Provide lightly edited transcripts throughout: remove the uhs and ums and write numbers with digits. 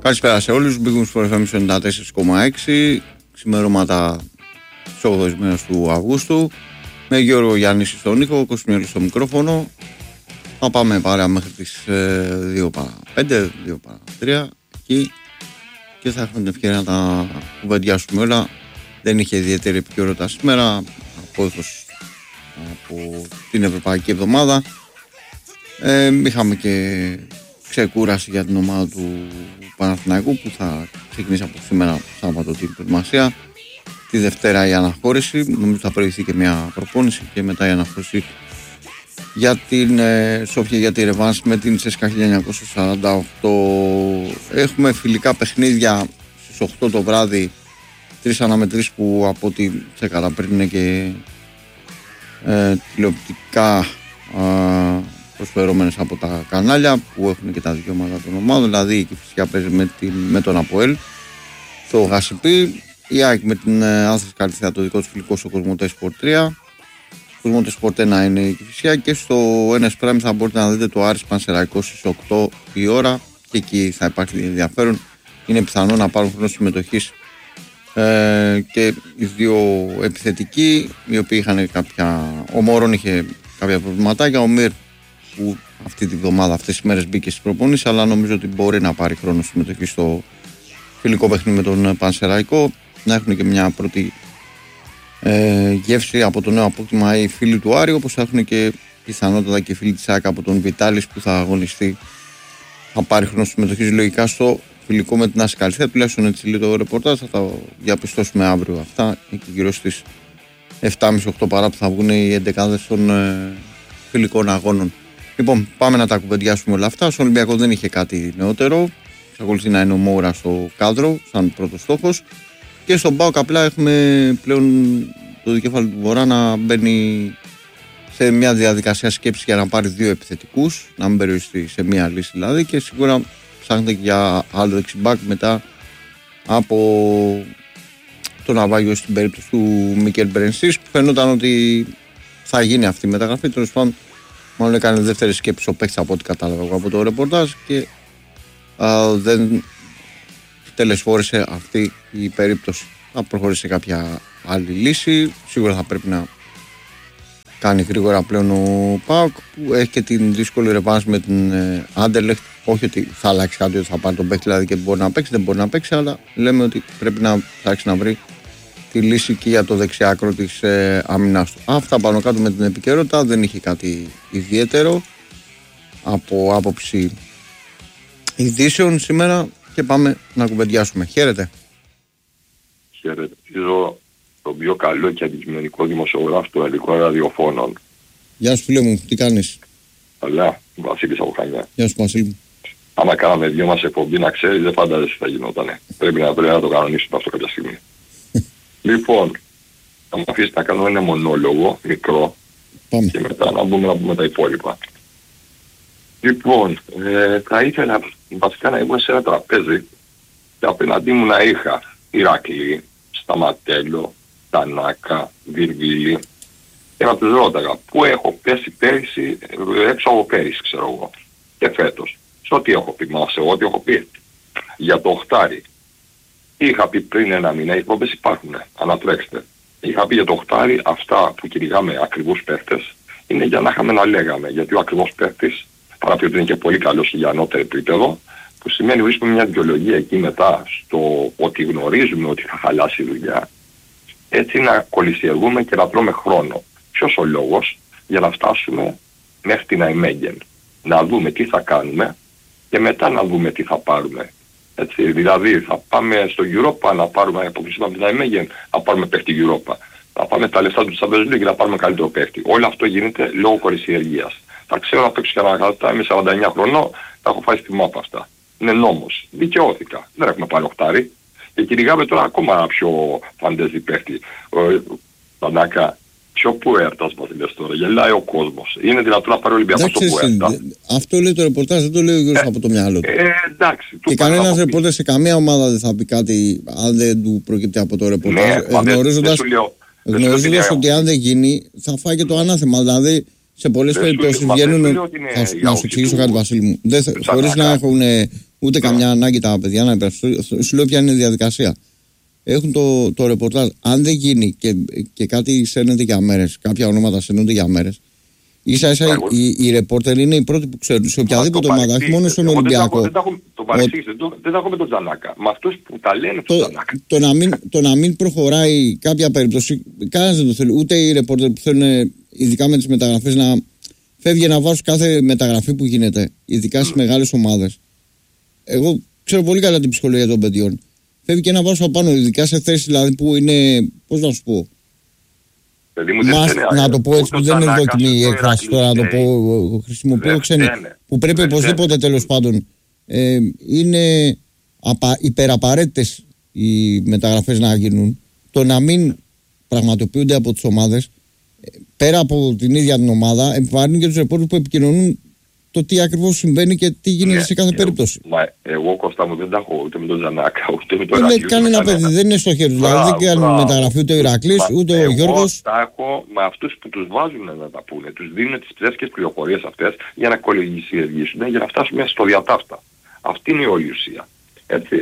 Καλησπέρα σε όλους. Μπήκαμε στο FM 94,6. Ξημερώματα της 8ης μέρας του Αυγούστου. Με Γιώργο Γιάννηση στον ήχο, Κωστημιέλη στο μικρόφωνο. Θα πάμε παρέα μέχρι τις 2 παρά 5, 2 παρά 3 εκεί. Και θα έχουμε την ευκαιρία να τα κουβεντιάσουμε όλα. Δεν είχε ιδιαίτερη επικαιρότητα σήμερα. Απόθεση από την Ευρωπαϊκή Εβδομάδα. Είχαμε και ξεκούραση για την ομάδα του Παναθηναϊκού που θα ξεκινήσει από σήμερα Σάββατο την προετοιμασία. Τη Δευτέρα η αναχώρηση. Νομίζω θα προηγηθεί και μια προπόνηση και μετά η αναχώρηση για την Σόφια για τη ρεβάνς με την Τσέσκα 1948. Έχουμε φιλικά παιχνίδια στις 8 το βράδυ. 3 αναμετρήσεις που από ό,τι τσέκαρα πριν είναι και τηλεοπτικά προσφερόμενες από τα κανάλια που έχουν και τα δικαιώματα των ομάδων. Δηλαδή η Κηφισιά παίζει με τον ΑΠΟΕΛ στο Γασιπί, η ΑΕΚ με την Άνθρας Καλυθέα, το δικό του φιλικό στο Κοσμοτέ Σπορτ 3. Κοσμοτέ Σπορτ 1 είναι η Κηφισιά και στο NS Prime θα μπορείτε να δείτε το Άρης Πανσεραϊκός στις 8 η ώρα και εκεί θα υπάρχει ενδιαφέρον. Είναι πιθανό να πάρουν χρόνο συμμετοχής και οι δύο επιθετικοί, οι οποίοι είχαν ο Μωρόν είχε κάποια προβληματάκια, ο Μυρ που αυτή τη βδομάδα, αυτές τις μέρες μπήκε στις προπονήσεις, αλλά νομίζω ότι μπορεί να πάρει χρόνο συμμετοχή στο φιλικό παιχνίδι με τον Πανσεραϊκό, να έχουν και μια πρώτη γεύση από το νέο απόκτημα οι φίλοι του Άρη, όπως θα έχουν και πιθανότατα και οι φίλοι της ΑΕΚ από τον Βιτάλης που θα αγωνιστεί, θα πάρει χρόνο συμμετοχή λογικά στο φιλικό με την Άση Καλυθέα. Τουλάχιστον έτσι λέει το ρεπορτάζ, θα τα διαπιστώσουμε αύριο αυτά, εκεί γύρω στις 7.30-8 παρά που θα βγουν οι 11 των φιλικών αγώνων. Λοιπόν, πάμε να τα κουβεντιάσουμε όλα αυτά. Στον Ολυμπιακό δεν είχε κάτι νεότερο. Εξακολουθεί να είναι ο Μόουρα στο κάδρο, σαν πρώτος στόχος. Και στον ΠΑΟΚ απλά έχουμε πλέον το δικέφαλο του Βορρά να μπαίνει σε μια διαδικασία σκέψη για να πάρει δύο επιθετικούς, να μην περιοριστεί σε μια λύση δηλαδή. Και σίγουρα ψάχνεται και για άλλο δεξιμπάκ μετά από το ναυάγιο στην περίπτωση του Μίκελ Μπρενσής, που φαινόταν ότι θα γίνει αυτή η μεταγραφή. Τέλος πάντων, μάλλον έκανε δεύτερη σκέψη ο παίκτης από ό,τι κατάλαβα από το ρεπορτάζ και δεν τελεσφόρησε αυτή η περίπτωση. Θα προχωρήσει σε κάποια άλλη λύση. Σίγουρα θα πρέπει να κάνει γρήγορα πλέον ο ΠΑΟΚ, που έχει και την δύσκολη ρεβάνς με την Άντερλεχτ. Όχι ότι θα αλλάξει κάτι, ότι θα πάρει τον παίκτη δηλαδή και μπορεί να παίξει, δεν μπορεί να παίξει, αλλά λέμε ότι πρέπει να ψάξει να βρει τη λύση και για το δεξιάκρο της άμυνας του. Αυτά πάνω κάτω με την επικαιρότητα. Δεν είχε κάτι ιδιαίτερο από άποψη ειδήσεων σήμερα και πάμε να κουβεντιάσουμε. Χαίρετε. Χαιρετίζω τον πιο καλό και αντικειμενικό δημοσιογράφο των ελληνικών ραδιοφώνων. Γεια σου φίλε μου, τι κάνεις? Καλά, Βασίλης από Χανιά. Γεια σου Βασίλη μου. Άμα κάναμε δυο μας εκπομπή να ξέρεις, δεν φαντάζεσαι τι θα γινότανε. Πρέπει να το κανονίσουμε αυτό κάποια στιγμή. Λοιπόν, θα μου αφήσεις να κάνω ένα μονόλογο μικρό. Πάμε. Και μετά να πούμε τα υπόλοιπα. Λοιπόν, θα ήθελα βασικά να ήμουν σε ένα τραπέζι και απέναντί μου να είχα Ηρακλή, Σταματέλο, Τανάκα, Βιργίλη και να τους ρώταγα πού έχω πέσει πέρυσι, έξω από πέρυσι ξέρω εγώ και φέτος. Σε ό,τι έχω πει, σε ό,τι έχω πει για το οχτάρι. Είχα πει πριν ένα μήνα, οι εκπομπές υπάρχουν, ανατρέξτε. Είχα πει για το οχτάρι αυτά που κυνηγάμε ακριβούς παίχτες είναι για να είχαμε να λέγαμε. Γιατί ο ακριβώς παίχτης, παρά ότι είναι και πολύ καλός για ανώτερο επίπεδο, που σημαίνει βρίσκουμε μια δικαιολογία εκεί μετά στο ότι γνωρίζουμε ότι θα χαλάσει η δουλειά, έτσι να κολλησιεργούμε και να τρώμε χρόνο. Ποιος ο λόγος για να φτάσουμε μέχρι την Αϊμέγεν, να δούμε τι θα κάνουμε και μετά να δούμε τι θα πάρουμε. Έτσι, δηλαδή θα πάμε στο Europa να πάρουμε αποκλειστικά από την Αϊμέγεν, να πάρουμε παίχτη Europa. Θα πάμε τα λεφτά του Champions League και να πάρουμε καλύτερο παίχτη. Όλο αυτό γίνεται λόγω κολλησιεργίας. Θα ξέρω να παίξω και να κρατάω, είμαι 49 χρονών, θα έχω φάει στη μάπα αυτά. Είναι νόμος. Δικαιώθηκα. Δεν έχουμε πάρει οχτάρι. Και κυνηγάμε τώρα ακόμα πιο φαντεζή παίχτη. Τανάκα, πιο Πουέρτας μας λες τώρα. Γελάει ο κόσμος. Είναι δυνατόν να πάρει ο Ολυμπιακός στο Πουέρτα. Αυτό λέει το ρεπορτάζ, δεν το λέει ο Γιώργος από το μυαλό του. Εντάξει. Και κανένας ρεπορτάζ σε καμία ομάδα δεν θα πει κάτι αν δεν του προκύπτει από το ρεπορτάζ. Γνωρίζοντας ότι αν δεν γίνει θα φάει και το ανάθεμα. Δηλαδή σε πολλές περιπτώσεις βγαίνουν. Να σου εξηγήσω κάτι, Βασίλη μου. Χωρίς να έχουν Ούτε καμιά ανάγκη τα παιδιά να υπερασπιστούν. Σου λέω ποια είναι η διαδικασία. Έχουν το ρεπορτάζ. Αν δεν γίνει και κάτι σέρνεται για μέρες, κάποια ονόματα σέρνονται για μέρες, ίσα-ίσα οι ρεπόρτερ είναι οι πρώτοι που ξέρουν σε οποιαδήποτε ομάδα, όχι μόνο στον Ολυμπιακό. Δεν τα έχω με τον Τζανάκα. Με αυτούς που τα λένε τον Τζανάκα. Το να μην προχωράει κάποια περίπτωση, κανένας δεν το θέλει. Ούτε οι ρεπόρτερ που θέλουν, ειδικά με τις μεταγραφές, να φεύγει να βάζουν κάθε μεταγραφή που γίνεται, ειδικά στις μεγάλες ομάδες. Εγώ ξέρω πολύ καλά την ψυχολογία των παιδιών. Φεύγει και να βάζω απάνω, ειδικά σε θέσεις δηλαδή που είναι, πώς να σου πω. Να το πω έτσι που δεν είναι δοκιμή η έκφραση τώρα, να το πω, χρησιμοποιώ ξένη, που πρέπει οπωσδήποτε τέλος πάντων είναι υπεραπαραίτητες οι μεταγραφές να γίνουν. Το να μην πραγματοποιούνται από τις ομάδες, πέρα από την ίδια την ομάδα, επιβαρύνουν και τους ρεπόρτερ που επικοινωνούν το τι ακριβώς συμβαίνει και τι γίνεται σε κάθε περίπτωση. Εγώ, Κώστα μου, δεν τα έχω ούτε με τον Τζανάκα, ούτε με τον Ηρακλή. Κανένα παιδί, δεν είναι στο χέρι του. Δηλαδή δεν κάνουν μεταγραφή ούτε ο Ηρακλής, ούτε ο Γιώργος. Εγώ τα έχω με αυτούς που τους βάζουν να τα πούνε. Τους δίνουν τις ψεύτικες πληροφορίες αυτές για να κολεγισιεργήσουν, για να φτάσουμε στο διατάφτα. Αυτή είναι η όλη ουσία. Έτσι.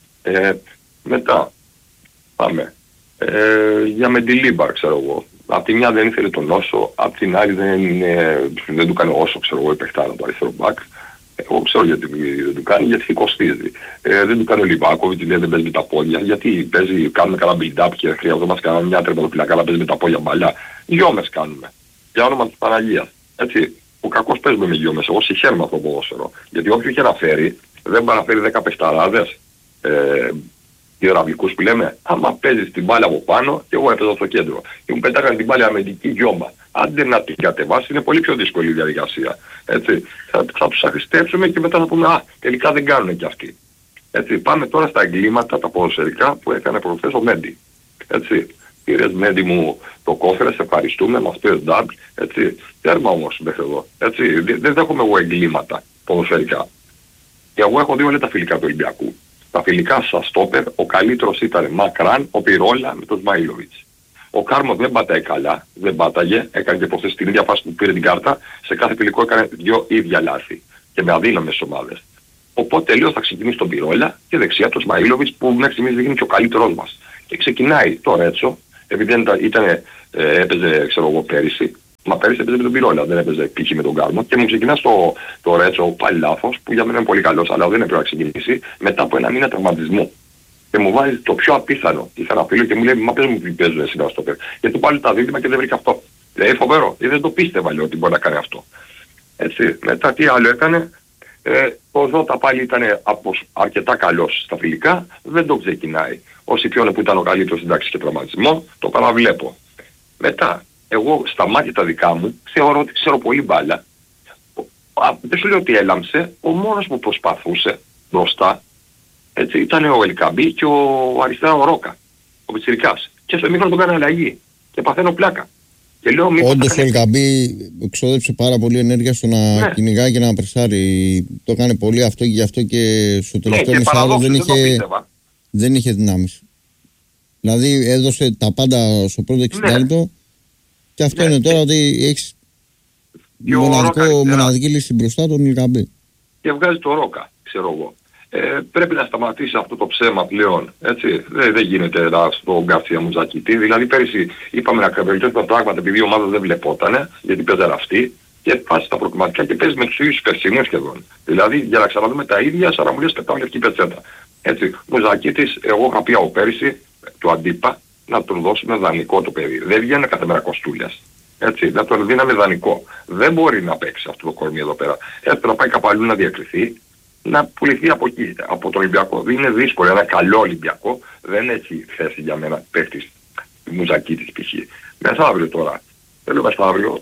Μετά, πάμε. Για Μεντιλίμπαρ, ξέρω εγώ. Απ' τη μια δεν ήθελε τον όσο, απ' την άλλη δεν του κάνει όσο, ξέρω εγώ, η παιχτάρα του αριστερό μπακ. Εγώ ξέρω γιατί δεν του κάνει, γιατί κοστίζει. Δεν του κάνει ο Λιβάκοβιτς, λέει δεν παίζει με τα πόδια, γιατί παίζει, κάνουμε καλά build-up και χρειαζόμαστε κανένα μια τερματοφυλακά να παίζει με τα πόδια μπαλιά. Γιόμες κάνουμε. Για όνομα της Παναγίας. Έτσι, ο κακός παίζουμε με γιόμες, εγώ συγχαίρομαι αυτό το ποδόσφαιρο. Γιατί όποιο είχε να φέρει, δεν παραφέρει 10 παιχταράδες. Ιεραυλικούς που λέμε, άμα παίζεις την μπάλα από πάνω και εγώ έπαιζα στο κέντρο και μου πετάγανε την μπάλα αμυντική γιώμα. Άντε να την κατεβάσει, είναι πολύ πιο δύσκολη η διαδικασία. Έτσι. Θα τους αχρηστεύσουμε και μετά θα πούμε, τελικά δεν κάνουν και αυτοί. Έτσι. Πάμε τώρα στα εγκλήματα, τα ποδοσφαιρικά που έκανε προχθές ο Μέντι. Έτσι. Πήρες Μέντι μου το κόφερε, σε ευχαριστούμε, μας πήρες ντάμπλ. Έτσι. Τέρμα όμως μέχρι εδώ. Έτσι. Δεν δέχομαι εγώ εγκλήματα ποδοσφαιρικά. Και εγώ έχω 2 λεπτά φιλικά του Ολυμπιακού. Τα φιλικά στα στόπερ, ο καλύτερος ήταν μακράν ο Πυρόλα με τον Σμαΐλοβιτς. Ο Κάρμο δεν πατάει καλά, δεν πάταγε, έκανε και προχθές την ίδια φάση που πήρε την κάρτα, σε κάθε φιλικό έκανε 2 ίδια λάθη και με αδύναμες ομάδες. Οπότε τελείως θα ξεκινήσει τον Πυρόλα και δεξιά τον Σμαΐλοβιτς που μέχρι στιγμής δείχνει και ο καλύτερός μας. Και ξεκινάει το Ρέτσο, επειδή έπαιζε ξέρω εγώ πέρυσι, μα πέρυσι έπαιζε με τον Πυρόλα, δεν έπαιζε π.χ. με τον Κάρμο και μου ξεκινά το Ρέτσο πάλι λάθος, που για μένα είναι πολύ καλός, αλλά δεν έπρεπε να ξεκινήσει μετά από 1 μήνα τραυματισμού. Και μου βάζει το πιο απίθανο. Είχα ένα φίλο και μου λέει, μα πες μου τι παίζουν εσύ να στο πέρα. Γιατί πάλι τα δίδυμα και δεν βρήκα αυτό. Λέει φοβερό, δεν το πίστευα λέει ότι μπορεί να κάνει αυτό. Έτσι, μετά τι άλλο έκανε. Ο Ζώτα πάλι ήταν αρκετά καλός στα φιλικά, δεν το ξεκινάει. Ο Σιπιόνε που ήταν ο καλύτερος συντάξει και τραυματισμό, το παραβλέπω. Μετά, εγώ στα μάτια τα δικά μου θεωρώ ότι ξέρω πολύ μπάλα. Δεν σου λέω ότι έλαμψε, ο μόνος που προσπαθούσε μπροστά έτσι, ήταν ο Ελκαμπή και ο αριστερά ο Ρόκα, ο Πιτσιρικάς. Και στο μήχρονο τον έκανε αλλαγή και παθαίνω πλάκα. Όντως ο Ελκαμπή εξόδεψε πάρα πολύ ενέργεια στο να κυνηγάει και να πρεσάρει. Το έκανε πολύ αυτό και γι' αυτό και στο τελευταίο μισάωρο δεν είχε δυνάμεις. Δηλαδή έδωσε τα πάντα στο πρώτο 60 λεπτό και αυτό είναι τώρα ότι έχεις μοναδική λύση μπροστά τον Ελκαμπή. Και βγάζει το Ρόκα, ξέρω εγώ. Πρέπει να σταματήσει αυτό το ψέμα πλέον. Έτσι. Δεν γίνεται στον Γκαρσία Μουζακίτη. Δηλαδή πέρυσι είπαμε να βελτιώσουμε τα πράγματα επειδή η ομάδα δεν βλεπότανε, γιατί παίζανε αυτοί, και πας στα προκριματικά και παίζει με τους ίδιους περσινούς σχεδόν. Δηλαδή για να ξαναδούμε τα ίδια, σαν να μου λες πετάω λευκή πετσέτα. Έτσι. Μουζακίτης, εγώ είχα πει από πέρυσι, του αντίπα, να τον δώσουμε δανεικό το παιδί. Δεν βγαίνουν κάθε μέρα κοστούλες. Έτσι, να τον δίναμε δανεικό. Δεν μπορεί να παίξει αυτό το κορμί εδώ πέρα. Έπρεπε να πάει κάπου αλλού να διακριθεί, να πουληθεί από εκεί, από τον Ολυμπιακό. Δεν είναι δύσκολο, ένα καλό Ολυμπιακό δεν έχει θέση για μένα παίχτης Μουζακίτης π.χ. Μεθαύριο τώρα, θέλω μεθαύριο,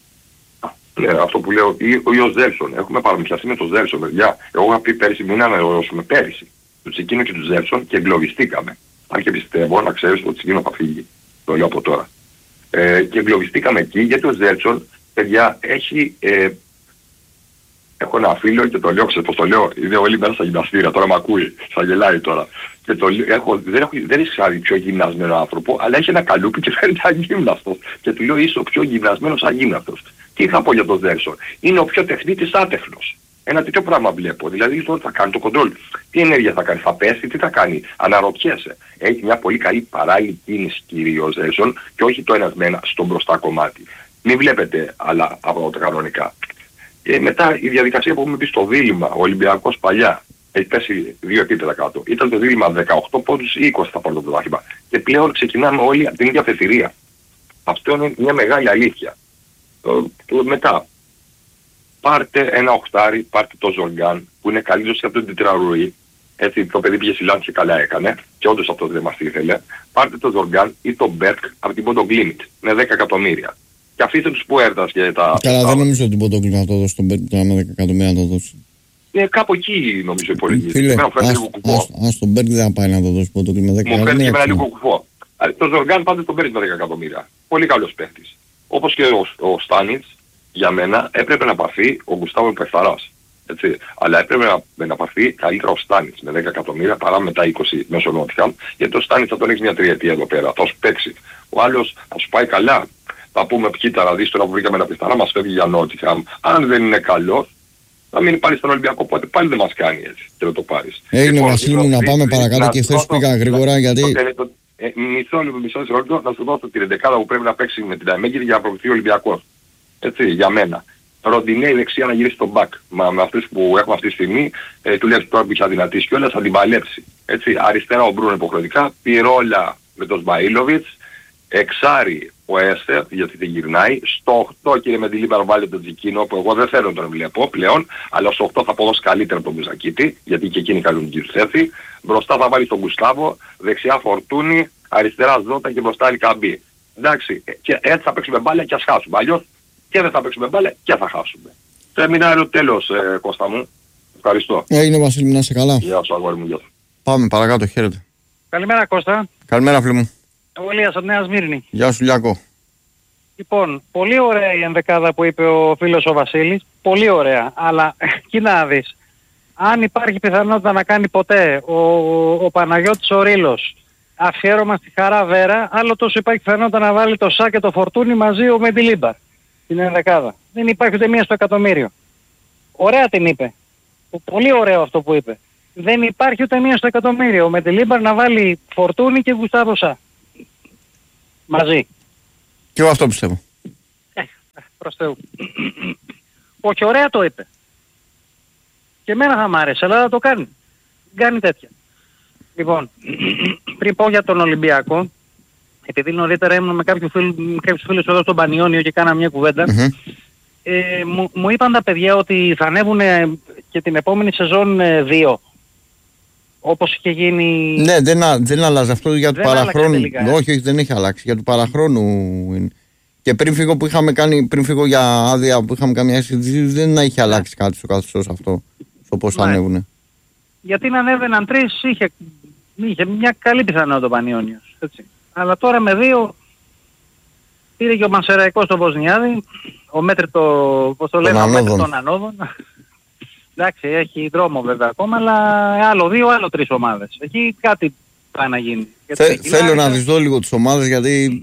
αυτό που λέω, ή ο Ζέλσον, έχουμε παραμυθιαστεί με τον Ζέλσον, παιδιά. Εγώ είχα πει πέρυσι, μην ανανεώσουμε πέρυσι του Τσικίνο και του Ζέλσον και εγκλωβιστήκαμε. Αν και πιστεύω, να ξέρεις ότι ο Τσικίνο θα φύγει, το λέω από τώρα. Και εγκλωβιστήκαμε εκεί γιατί ο Ζέλσον, παιδιά, έχει... Έχω ένα φίλο και το λέω, ξέρεις πώς το λέω, είναι όλοι μέσα στα γυμναστήρια, τώρα με ακούει, θα γελάει τώρα. Και το λέω, δεν έχει ξάδει πιο γυμνασμένο άνθρωπο, αλλά έχει ένα καλούπι και φαίνεται αγύμναστος. Και του λέω είσαι ο πιο γυμνασμένος αγύμναστος. Τι είχα πω για τον Ζέλσον, είναι ο πιο τεχνίτης άτεχνος. Ένα τέτοιο πράγμα βλέπω. Δηλαδή τώρα θα κάνει το κοντρόλ. Τι ενέργεια θα κάνει, θα πέσει, τι θα κάνει. Αναρωτιέσαι. Έχει μια πολύ καλή παράλληλη κίνηση κυρίως και όχι το ένας με ένα στο μπροστά κομμάτι. Μην βλέπετε άλλα από τα κανονικά. Μετά η διαδικασία που έχουμε πει στο δίλημμα, ο Ολυμπιακός παλιά, έχει πέσει 2 επίπεδα κάτω. Ήταν το δίλημμα 18 πόντους ή 20 θα πάρει το πρωτάθλημα. Και πλέον ξεκινάμε όλοι από την ίδια αφετηρία. Αυτό είναι μια μεγάλη αλήθεια. Μετά, πάρτε ένα οχτάρι, πάρτε το Ζοργκάν, που είναι καλύτερος από τον Τετραρούι. Έτσι το παιδί πήγε στη Λάνθη και καλά έκανε, και όντως αυτό δεν μας ήθελε. Πάρτε το Ζοργκάν ή το Μπέρκ από την Ποντογκλίνιτ με 10 εκατομμύρια. Και αφήστε τους Πουέρτας και τα... Καλά, δεν νομίζω ότι την Ποντογκλίνιτ να το δώσει τον Μπέρκ, τώρα με 10 εκατομμύρια να το δώσει. Κάπου εκεί νομίζω υπολογίζει. Φίλε, ας τον Μπέρκ δεν θα πάει να το δώσει Ποντογκλίνιτ με 10 εκατομμύρια. Μου φαίνεται λίγο κουφό. Το Ζοργκάν πάντως τον παίρνει με 10 εκατομμύρια. Πολύ καλός παίχτης. Όπως και ο Στάνιτς, για μένα έπρεπε να πάρθει ο Γκουστάβο Πεχθαράς. Έτσι. Αλλά έπρεπε να πάρθει καλύτερα ο Στάνιτς με 10 εκατομμύρια παρά με τα 20 μέσω Νότιχαμ, γιατί ο Στάνιτς θα τον έχει μια τριετία εδώ πέρα, θα σου παίξει. Ο άλλος θα σου πάει καλά. Θα πούμε κοίτα να δεις τώρα που βρήκαμε ένα Πεχθαρά, μας φεύγει για Νότιχαμ. Αν δεν είναι καλός, θα μείνει πάλι στον Ολυμπιακό, οπότε πάλι δεν μας κάνει έτσι και δεν το πάρεις. Έγινε Βασίλη μου, να πάμε παρακάτω και χθες πήγα γρήγορα γιατί... Μισό λεπτό να σου δώσω την 11 που πρέπει να παίξει με την Αμέγγυρη για να προωθηθεί ο Ολυμπιακός. Έτσι, για μένα. Ροντινέ η δεξιά να γυρίσει στον μπακ. Μα με αυτούς που έχουμε αυτή τη στιγμή, τουλάχιστον τώρα που είχε αδυνατήσει κιόλας, θα την παλέψει. Έτσι, αριστερά ο Μπρούνο υποχρεωτικά, Πιρόλα με τον Σμαΐλοβιτς, εξάρι ο Έστερ, γιατί δεν γυρνάει, στο 8 κύριε Μεντιλίμπαρ βάλει τον Τζικίνο, που εγώ δεν θέλω να τον βλέπω πλέον, αλλά στο 8 θα αποδώσει καλύτερα από τον Μπουζακίτη, γιατί και εκείνη κανονική τους έρθει. Μπροστά θα βάλει τον Γκουστάβο, δεξιά Φορτούνη, αριστερά Ζώτα και μπροστά Ελκαμπή. Εντάξει, και έτσι θα παίξουμε μπάλα και ας χάσουμε. Αλλιώς και δεν θα παίξουμε μπάλα και θα χάσουμε. Σεμινάριο τέλος, Κώστα μου. Ευχαριστώ. Έγινε Βασίλη, να είσαι καλά. Γεια σου, αγόρι μου, γεια σου. Πάμε παρακάτω, χαίρετε. Καλημέρα Κώστα. Καλημέρα φίλε μου. Ο Ηλίας από Νέα Σμύρνη. Γεια σου Λιάκο. Λοιπόν, πολύ ωραία η ενδεκάδα που είπε ο φίλος ο Βασίλης. Πολύ ωραία. Αλλά κοίτα να δεις. Αν υπάρχει πιθανότητα να κάνει ποτέ ο Παναγιώτης ο Ρήλος αφιέρωμα στη Χαρά Βέρα, άλλο τόσο υπάρχει πιθανότητα να βάλει το Σά και το Φορτούνι μαζί ο Μεντιλίμπαρ στην ενδεκάδα. Δεν υπάρχει ούτε μία στο εκατομμύριο. Ωραία την είπε. Πολύ ωραίο αυτό που είπε. Δεν υπάρχει ούτε μία στο εκατομμύριο. Ο Μεντιλίμπαρ να βάλει Φορτούνι και Γκουστάβο Σά. Μαζί. Και εγώ αυτό πιστεύω. Προς Θεού. Όχι, ωραία το είπε. Και εμένα θα μ' άρεσε, αλλά θα το κάνει. Κάνει τέτοια. Λοιπόν, πριν πω για τον Ολυμπιακό, επειδή νωρίτερα ήμουν με κάποιους φίλους εδώ στον Πανιόνιο και κάναμε μια κουβέντα, μου είπαν τα παιδιά ότι θα ανέβουν και την επόμενη σεζόν 2. Όπως είχε γίνει... Ναι, δεν αλλάζει αυτό για του παραχρόνου. Όχι, δεν έχει αλλάξει. Για του παραχρόνου είναι. Και πριν φύγω για άδεια που είχαμε καμιά συζήτηση, δεν είχε αλλάξει κάτι στο καθεστώς αυτό, στο πώς ανέβουνε. Γιατί να ανέβαιναν 3 είχε μια καλή πιθανότητα ο Πανιόνιος. Έτσι. Αλλά τώρα με 2 πήρε και ο Μασεραϊκός τον Βοσνιάδη, ο μέτρητο, πώς το λένε, ο μέτρητο των ανώδων. Εντάξει, έχει δρόμο βέβαια ακόμα, αλλά άλλο 2, άλλο 3 ομάδες. Εκεί κάτι πάει να γίνει. Θέλω να δεις δω λίγο τις ομάδες, γιατί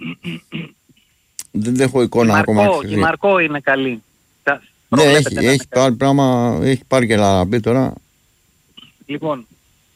δεν έχω εικόνα ακόμα. Η Μαρκό είναι καλή. Ναι, έχει πάρει πράγμα, έχει πάρει και Λαραμπή τώρα. Λοιπόν,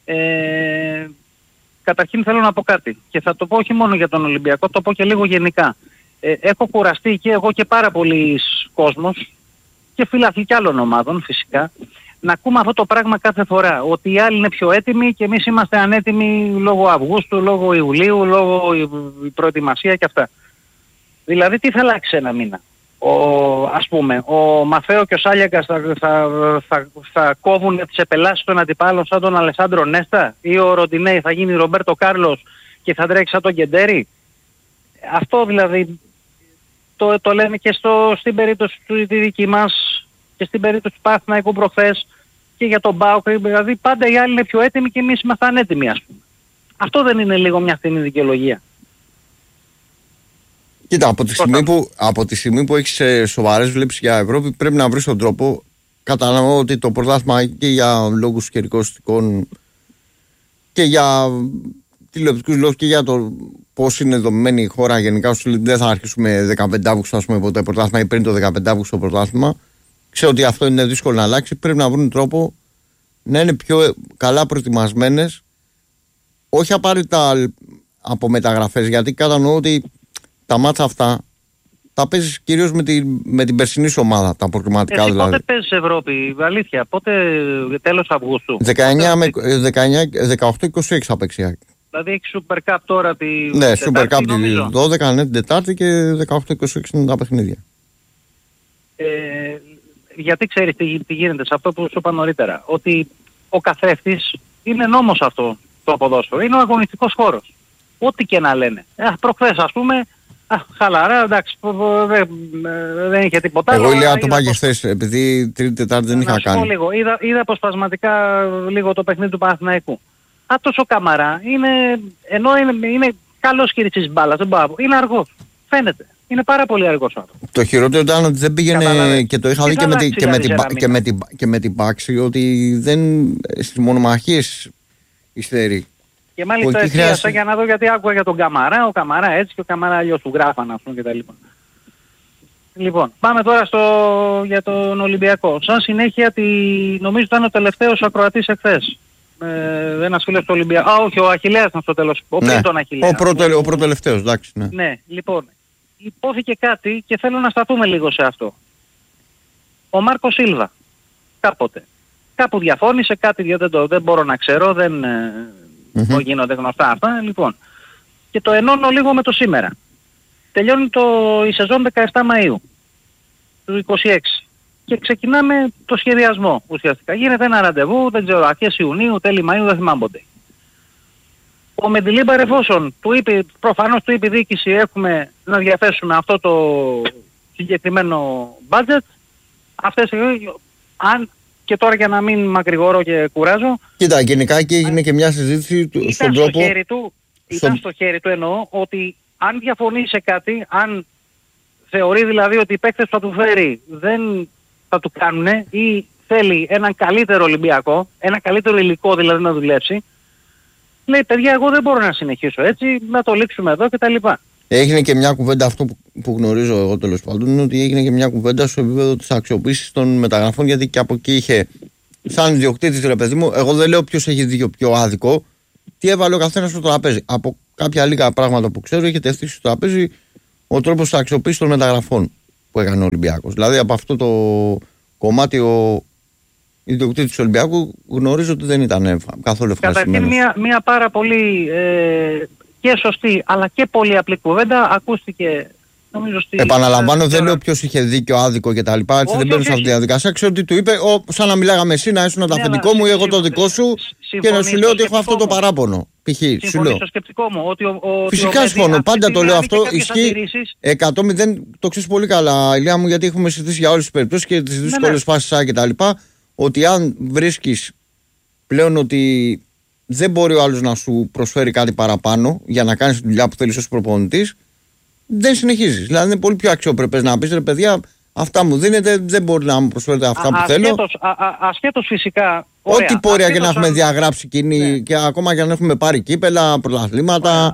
καταρχήν θέλω να πω κάτι και θα το πω όχι μόνο για τον Ολυμπιακό, το πω και λίγο γενικά. Έχω κουραστεί και εγώ και πάρα πολλοί κόσμος και φίλαθλοι κι άλλων ομάδων φυσικά να ακούμε αυτό το πράγμα κάθε φορά, ότι οι άλλοι είναι πιο έτοιμοι και εμείς είμαστε ανέτοιμοι λόγω Αυγούστου, λόγω Ιουλίου, λόγω η προετοιμασία και αυτά. Δηλαδή τι θα αλλάξει ένα μήνα? Ας πούμε, ο Μαθαίο και ο Σάλιακας θα κόβουν τις επελάσεις των αντιπάλων σαν τον Αλεσάντρο Νέστα, ή ο Ροντινέι θα γίνει Ρομπέρτο Κάρλος και θα τρέξει σαν τον Κεντέρι. Αυτό δηλαδή το λέμε και στην περίπτωση του τη δική μας και στην περίπτωση του Παναθηναϊκού προχθές και για τον ΠΑΟΚ. Δηλαδή πάντα οι άλλοι είναι πιο έτοιμοι και εμείς είμαστε ανέτοιμοι, ας πούμε. Αυτό δεν είναι λίγο μια φθηνή δικαιολογία? Κοίτα, από τη στιγμή που έχεις σοβαρές βλέψεις για Ευρώπη, πρέπει να βρεις τον τρόπο. Κατανοώ ότι το πρωτάθλημα και για λόγους καιρικοστικών και για τηλεοπτικούς λόγους και για το πώς είναι δομημένη η χώρα γενικά, δεν θα αρχίσουμε 15 Αύγουστο, ας πούμε, ποτέ πρωτάθλημα ή πριν το 15 Αύγουστο πρωτάθλημα. ξέρω ότι αυτό είναι δύσκολο να αλλάξει. Πρέπει να βρουν τρόπο να είναι πιο καλά προετοιμασμένες, όχι απαραίτητα από μεταγραφές, γιατί κατανοώ ότι τα μάτσα αυτά τα παίζεις κυρίως με την περσινή σου ομάδα, τα προκριματικά δηλαδή. Πότε παίζεις Ευρώπη, αλήθεια, πότε τέλος Αυγούστου? 18-26 θα παίξει. Δηλαδή έχει Super Cup τώρα τη ναι, Super Cup τη 12, ναι, την Τετάρτη και 18-26 είναι τα παιχνίδια. Γιατί ξέρεις τι γίνεται σε αυτό που σου είπα νωρίτερα, ότι ο καθρέφτης είναι νόμος αυτό το ποδόσφαιρο, είναι ο αγωνιστικός χώρος. Ό,τι και να λένε. Προχθές ας πούμε, χαλαρά, εντάξει, δεν είχε τίποτα. Εγώ Ηλία το πάγε χθες, επειδή Τρίτη Τετάρτη δεν είχα κάνει. Λίγο, είδα αποσπασματικά λίγο το παιχνίδι του Παναθηναϊκού. Τόσο Καμαρά ενώ είναι καλός χειριστής μπάλας, είναι αργός. Φαίνεται. Είναι πάρα πολύ αργός ο άνθρωπος. Το χειρότερο ήταν ότι δεν πήγαινε και το είχα δει και με την Πάξη, ότι δεν στις μονομαχίες υστερεί. Και μάλιστα εστίασα για να δω, γιατί άκουγα για τον Καμαρά, ο Καμαρά έτσι και ο Καμαρά αλλιώς του γράφαν αυτόν και τα λοιπά. Λοιπόν, πάμε τώρα για τον Ολυμπιακό. Σαν συνέχεια, νομίζω ήταν ο τελευταίος ακροατής εχθές. Ένας φίλος του Ολυμπιακού. Όχι, ο Αχιλλέας ήταν στο τέλος. Πριν τον Αχιλλέα. Ο προτελευταίος, εντάξει. Ναι, λοιπόν. Υπόθηκε κάτι και θέλω να σταθούμε λίγο σε αυτό. Ο Μάρκο Σίλβα κάπου διαφώνησε, κάτι δεν μπορώ να ξέρω, δεν γίνονται γνωστά αυτά. Λοιπόν, και το ενώνω λίγο με το σήμερα. Τελειώνει η σεζόν 17 Μαΐου του 26 και ξεκινάμε το σχεδιασμό ουσιαστικά. Γίνεται ένα ραντεβού, δεν ξέρω, αρχές Ιουνίου, τέλη Μαΐου, δεν θυμάμαι ποτέ. Ο Μεντιλίμπαρ, εφόσον προφανώς του είπε η διοίκηση, έχουμε να διαθέσουμε αυτό το συγκεκριμένο budget, αν και τώρα, για να μην μακρηγορώ και κουράζω. Κοίτα, γενικά και έγινε και μια συζήτηση στον τρόπο. Ήταν στο χέρι του, εννοώ, ότι αν διαφωνεί σε κάτι, αν θεωρεί δηλαδή ότι οι παίκτες που θα του φέρει δεν θα του κάνουν ή θέλει έναν καλύτερο Ολυμπιακό, ένα καλύτερο υλικό δηλαδή να δουλέψει, λέει, παιδιά, εγώ δεν μπορώ να συνεχίσω έτσι, να το λήξουμε εδώ κτλ. Έγινε και μια κουβέντα, αυτό που γνωρίζω εγώ τέλος πάντων, είναι ότι έγινε και μια κουβέντα στο επίπεδο της αξιοποίησης των μεταγραφών, γιατί και από εκεί είχε, σαν ιδιοκτήτης, ρε παιδί μου, εγώ δεν λέω ποιος έχει δίκιο πιο άδικο, τι έβαλε ο καθένας στο τραπέζι. Από κάποια λίγα πράγματα που ξέρω, είχε τεθεί στο τραπέζι ο τρόπος της αξιοποίησης των μεταγραφών που έκανε ο Ολυμπιακός. Δηλαδή από αυτό το κομμάτι ο ιδιοκτήτης του Ολυμπιακού γνωρίζω ότι δεν ήταν καθόλου ευχαριστημένος. Καταρχήν μια πάρα πολύ και σωστή αλλά και πολύ απλή κουβέντα ακούστηκε, νομίζω, επαναλαμβάνω, δεν λέω ποιος είχε δίκιο, άδικο κτλ. Έτσι δεν μπαίνω σε αυτή τη διαδικασία. Ξέρω ότι του είπε, σαν να μιλάγαμε εσύ, να ήσουν το αφεντικό μου ή εγώ το δικό σου, και να σου λέω ότι έχω αυτό το παράπονο. Συμφωνώ στο σκεπτικό μου. Φυσικά συμφωνώ. Πάντα το λέω αυτό. Ισχύει 100%. Το ξέρεις πολύ καλά, Ηλία μου, γιατί έχουμε συζητήσει για όλες τις περιπτώσεις και τις δύσκολες φάσεις κτλ. Ότι αν βρίσκεις πλέον ότι δεν μπορεί ο άλλος να σου προσφέρει κάτι παραπάνω για να κάνεις τη δουλειά που θέλεις ως προπονητής, δεν συνεχίζεις. Δηλαδή είναι πολύ πιο αξιοπρεπές να πεις, ρε παιδιά, αυτά μου δίνετε, δεν μπορεί να μου προσφέρετε αυτά που θέλω. Ασχέτως φυσικά. Ό,τι πορεία και να έχουμε διαγράψει κοινή, και ακόμα και αν έχουμε πάρει κύπελα, πρωταθλήματα,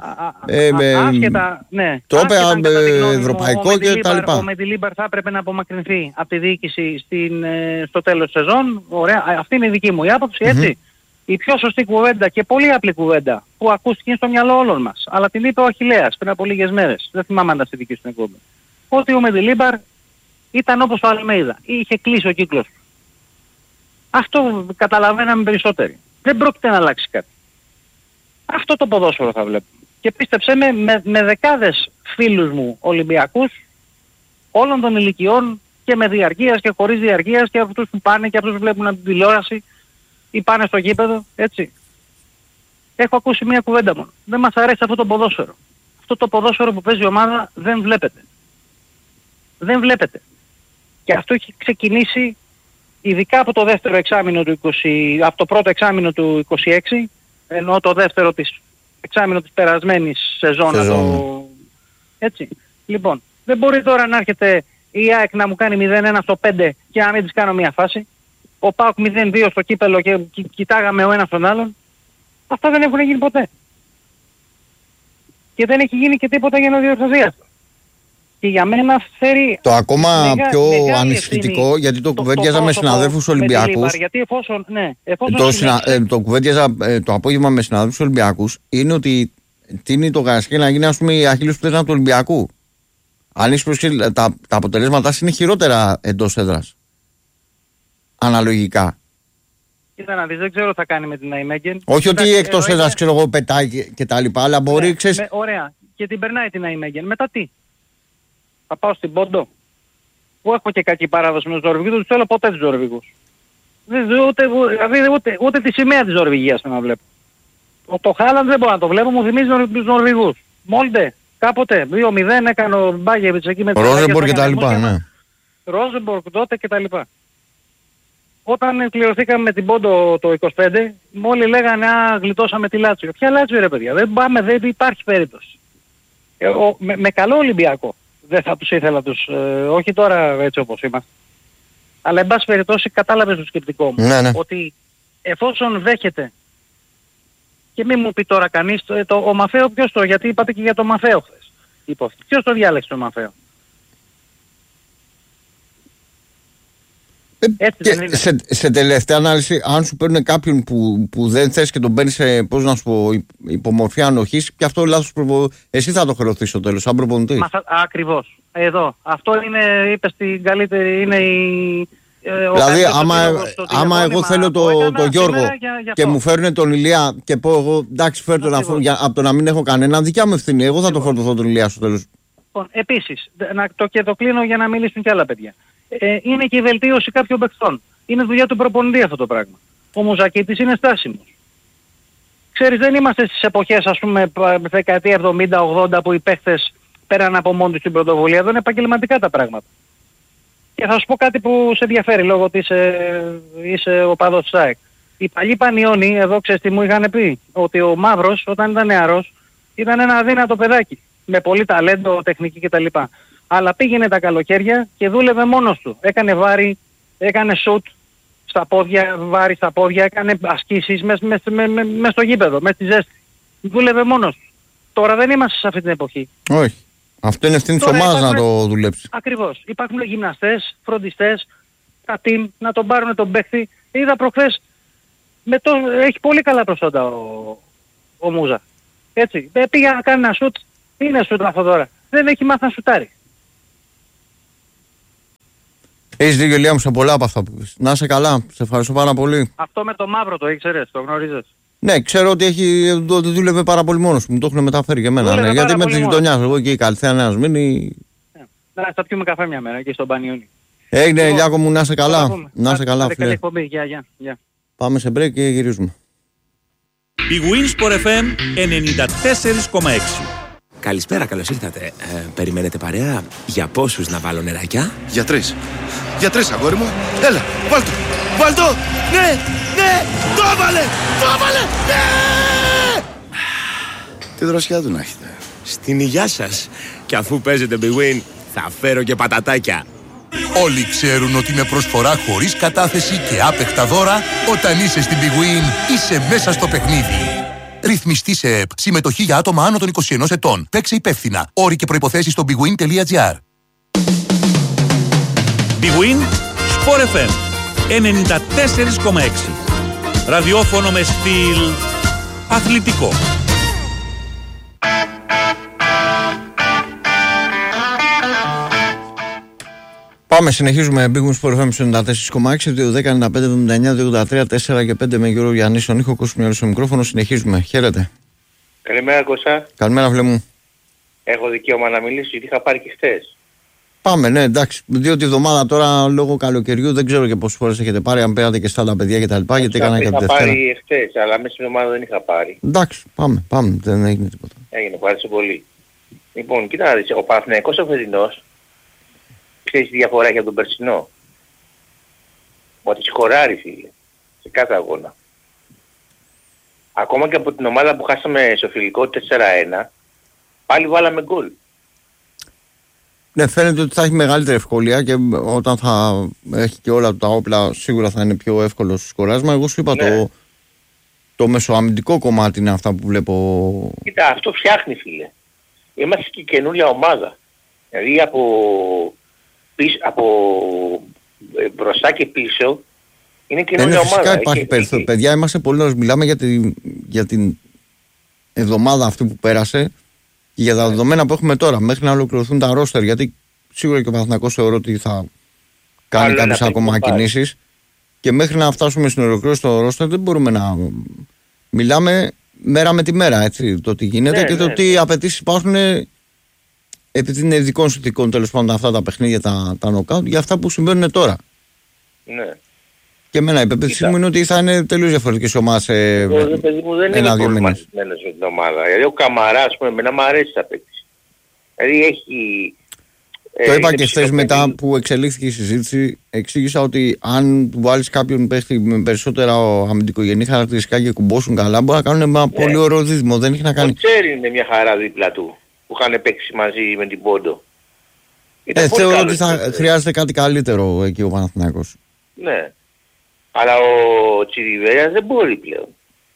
τρόπαια, ευρωπαϊκό κτλ. Ο Μεντιλίμπαρ θα έπρεπε να απομακρυνθεί από τη διοίκηση στο τέλος της σεζόν. Ωραία. Αυτή είναι η δική μου η άποψη, έτσι. Η πιο σωστή κουβέντα και πολύ απλή κουβέντα που ακούστηκε στο μυαλό όλων μας, αλλά την είπε ο Αχιλλέας πριν από λίγες μέρες. Δεν θυμάμαι αν ήταν στη δική στην εκπομπή. Ότι ο Μεντιλίμπαρ ήταν όπως το Αλμέιδα. Είχε κλείσει ο κύκλος. Αυτό καταλαβαίναμε περισσότεροι. Δεν πρόκειται να αλλάξει κάτι. Αυτό το ποδόσφαιρο θα βλέπουμε. Και πίστεψέ με δεκάδες φίλους μου Ολυμπιακούς όλων των ηλικιών και με διαρκείας και χωρίς διαρκείας, και αυτούς που πάνε και αυτούς που βλέπουν από την τηλεόραση ή πάνε στο γήπεδο, έτσι. Έχω ακούσει μια κουβέντα μόνο. Δεν μας αρέσει αυτό το ποδόσφαιρο. Αυτό το ποδόσφαιρο που παίζει η ομάδα δεν βλέπετε. Δεν βλέπετε. Και αυτό έχει ξεκινήσει ειδικά από το δεύτερο εξάμηνο του 20, από το πρώτο εξάμηνο του 26, ενώ το δεύτερο εξάμηνο της περασμένης σεζόν. Έτσι. Λοιπόν, δεν μπορεί τώρα να έρχεται η ΑΕΚ να μου κάνει 0-1 στο 5 και να μην της κάνω μια φάση. Ο ΠΑΟΚ 0-2 στο κύπελο και κοιτάγαμε ο ένας τον άλλον. Αυτά δεν έχουν γίνει ποτέ. Και δεν έχει γίνει και τίποτα για να διορθωθεί αυτό. Και για μένα φέρει. Το ακόμα πιο ανησυχητικό, γιατί το κουβέντιαζα με συναδέλφους Ολυμπιακούς. Γιατί εφόσον το κουβέντιαζα το απόγευμα με συναδέλφους Ολυμπιακούς, είναι ότι τίνει το Καρασκέλη να γίνει, ας πούμε, η Αχίλλειος πτέρνα του Ολυμπιακού. Αν είσαι τα αποτελέσματά είναι χειρότερα εντός έδρας. Αναλογικά. Κοίτα να δεις, δεν ξέρω τι θα κάνει με την Ναϊμέγγεν. Όχι ότι εκτός έδρας, ξέρω εγώ, πετάει και τα λοιπά, αλλά μπορεί, ξέρεις. Ωραία. Και την περνάει την Ναϊμέγγεν. Μετά τι? Θα πάω στην Πόντο, που έχω και κακή παράδοση με τους Νορβηγούς, δεν τους θέλω ποτέ τους Νορβηγούς. Ούτε τη σημαία της Νορβηγίας να βλέπω. Το Χάλαντ δεν μπορώ να το βλέπω, μου θυμίζει τους Νορβηγούς. Μόλντε, κάποτε, 2-0 έκανε ο Μπάγεβιτς εκεί με την Ρόζεμπορ και τα λοιπά, ναι. Ρόζεμπορ τότε και τα λοιπά. Όταν κληρωθήκαμε με την Πόντο το 25, μόλι λέγανε γλιτώσαμε τη Λάτσιο. Ποια Λάτσιο ρε παιδιά, δεν υπάρχει περίπτωση. Με καλό Ολυμπιακό δεν θα τους ήθελα όχι τώρα έτσι όπως είμαστε. Αλλά εν πάση περιπτώσει κατάλαβες το σκεπτικό μου. Ναι. Ότι εφόσον δέχεται, και μην μου πει τώρα κανείς, ο Μαφαίο γιατί είπατε και για το Μαφαίο χθες. Ποιος το διάλεξε το Μαφαίο? Σε τελευταία ανάλυση, αν σου παίρνουν κάποιον που δεν θες και τον παίρνεις σε, πώς να σου πω, υπομορφή ανοχής, και αυτό λάθος εσύ θα το χρεωθείς στο τέλος, σαν προπονητής. Ακριβώς. Εδώ. Αυτό είναι, είπες την καλύτερη, είναι η... Δηλαδή, άμα εγώ θέλω το Γιώργο και μου φέρουν τον Ηλία και πω εγώ, εντάξει, φέρω τον από το να μην έχω κανένα, δικιά μου ευθύνη. Εγώ θα το φορτωθώ τον Ηλία στο τέλος. Λοιπόν, επίσης, και το κλείνω για να μιλήσουν και άλλα παιδιά. Είναι και η βελτίωση κάποιων παιχτών. Είναι δουλειά του προπονητή αυτό το πράγμα. Ο Μουζακίτης είναι στάσιμος. Ξέρεις, δεν είμαστε στις εποχές, ας πούμε, δεκαετία 70-80 που οι παίχτες πέραν από μόνοι τους την πρωτοβουλία. Εδώ είναι επαγγελματικά τα πράγματα. Και θα σου πω κάτι που σε ενδιαφέρει λόγω ότι είσαι οπαδός της ΑΕΚ. Οι παλιοί Πανιόνι, εδώ ξέρεις τι μου είχαν πει, ότι ο Μαύρος όταν ήταν νεαρός ήταν ένα αδύνατο παιδάκι. Με πολύ ταλέντο, τεχνική κτλ. Αλλά πήγαινε τα καλοκαίρια και δούλευε μόνος του. Έκανε βάρη, έκανε σουτ στα πόδια, βάρη στα πόδια, έκανε ασκήσεις μες στο γήπεδο, μες στη ζέστη. Δούλευε μόνος του. Τώρα δεν είμαστε σε αυτή την εποχή. Όχι. Αυτό είναι ευθύνη της ομάδας να το δουλέψει. Ακριβώς. Υπάρχουν γυμναστές, φροντιστές, τα team να τον πάρουν τον παίχτη. Είδα προχθές, έχει πολύ καλά προσόντα ο Μούζα. Έτσι. Πήγα να κάνει ένα σουτ, είναι σουτ αυτό τώρα. Δεν έχει μάθει να σουτάρει. Έχεις δίκιο, Ηλία μου, σε πολλά από αυτά που πεις. Να είσαι καλά, σε ευχαριστώ πάρα πολύ. Αυτό με το Μαύρο το ήξερες, το γνωρίζεις? Ναι, ξέρω ότι δούλευε πάρα πολύ μόνος μου, το έχουν μεταφέρει και εμένα. Ναι, γιατί με τη γειτονιά, εγώ και η Καλυθέα Νέας Μήνη. Να θα πιούμε καφέ μια μέρα εκεί στον Πανιόνι. Έγινε, Ηλιάκο μου, να είσαι καλά. Να είσαι καλά, φίλε. Γεια. Πάμε σε break και γυρίζουμε. Η Winsport FM 94,6. Καλησπέρα, καλώς ήρθατε. Περιμένετε παρέα? Για πόσους να βάλω νεράκια? Για τρεις. Για τρεις, αγόρι μου. Έλα, βάλ' το. Βάλ' το. Ναι, το έβαλε. Ναι. Τι δροσιά του να έχετε. Στην υγειά σας. Και αφού παίζετε Big Win, θα φέρω και πατατάκια. Όλοι ξέρουν ότι με προσφορά χωρίς κατάθεση και άπεχτα δώρα, όταν είσαι στην Big Win, είσαι μέσα στο παιχνίδι. Ρυθμιστή σε ΕΠ. Συμμετοχή για άτομα άνω των 21 ετών. Παίξε υπεύθυνα. Όροι και προϋποθέσεις στο bigwin.gr. Big Win, Sport FM 94,6. Ραδιόφωνο με στυλ αθλητικό. Πάμε, συνεχίζουμε. Big Win Sport FM 94,6, 2-10-95-79-283-4 και 5 με Γιώργο Γιάννη στον ήχο, Κώστα στο μικρόφωνο. Συνεχίζουμε. Χαίρετε. Καλημέρα, Κώστα. Καλημέρα, φίλε μου. Έχω δικαίωμα να μιλήσω γιατί είχα πάρει και χθες. Πάμε, ναι, εντάξει. Διότι εβδομάδα τώρα λόγω καλοκαιριού δεν ξέρω και πόσες φορές έχετε πάρει. Αν πέρατε και στα άλλα παιδιά και τα λοιπά. Γιατί έκανα και από Δευτέρα. Είχα πάρει χθες, αλλά μέσα στην εβδομάδα δεν είχα πάρει. Εντάξει, πάμε. Δεν έγινε τίποτα. Έγινε, πάρεσε πολύ. Λοιπόν, κοίτα να δεις, ο Παναθηναϊκός ο φετινός, ξέρεις τη διαφορά για τον περσινό? Ότι σκοράρει, φίλε, σε κάθε αγώνα. Ακόμα και από την ομάδα που χάσαμε στο φιλικό 4-1, πάλι βάλαμε γκολ. Ναι, φαίνεται ότι θα έχει μεγαλύτερη ευκολία και όταν θα έχει και όλα τα όπλα σίγουρα θα είναι πιο εύκολο στο σκοράσμα. Εγώ σου είπα, ναι, το μεσοαμυντικό κομμάτι είναι αυτά που βλέπω. Κοίτα, αυτό φτιάχνει, φίλε. Είμαστε και καινούρια ομάδα. Δηλαδή από μπροστά και πίσω είναι καινούργια ομάδα. Φυσικά υπάρχει περιθώριο. Παιδιά, είμαστε πολύ νωρίς. Μιλάμε για την εβδομάδα αυτή που πέρασε και για τα δεδομένα που έχουμε τώρα. Μέχρι να ολοκληρωθούν τα ρόστερ. Γιατί σίγουρα και ο Παναθηναϊκός θεωρώ ότι θα κάνει κάποιες ακόμα κινήσεις. Και μέχρι να φτάσουμε στην ολοκλήρωση στο ρόστερ δεν μπορούμε να μιλάμε μέρα με τη μέρα. Έτσι, το τι γίνεται και το τι απαιτήσεις υπάρχουν. Επειδή είναι ειδικών συνθηκών τέλος πάντων αυτά τα παιχνίδια, τα νοκάουτ, για αυτά που συμβαίνουν τώρα. Ναι. Και εμένα η πεποίθησή μου είναι ότι θα είναι τελείως διαφορετικές ομάδες σε ένα-δύο μήνες. Με την ομάδα. Δηλαδή ο Καμαράς, ας πούμε, εμένα μου αρέσει τα παίκτης. Δηλαδή έχει... Το είπα και χθες μετά που εξελίχθηκε η συζήτηση, εξήγησα ότι αν του βάλεις κάποιον παίχτη με περισσότερα αμυντικογενή χαρακτηριστικά και κουμπώσουν καλά, μπορεί να κάνουν ένα πολύ ωραίο δίδυμο. Δεν έχει να κάνει. Ο Τσέρι είναι μια χαρά δίπλα του που είχαν παίξει μαζί με την Πόντο. Θεωρώ ότι θα χρειάζεται κάτι καλύτερο εκεί ο Παναθηναϊκός. Ναι. Αλλά ο Τσιριβέας δεν μπορεί πλέον.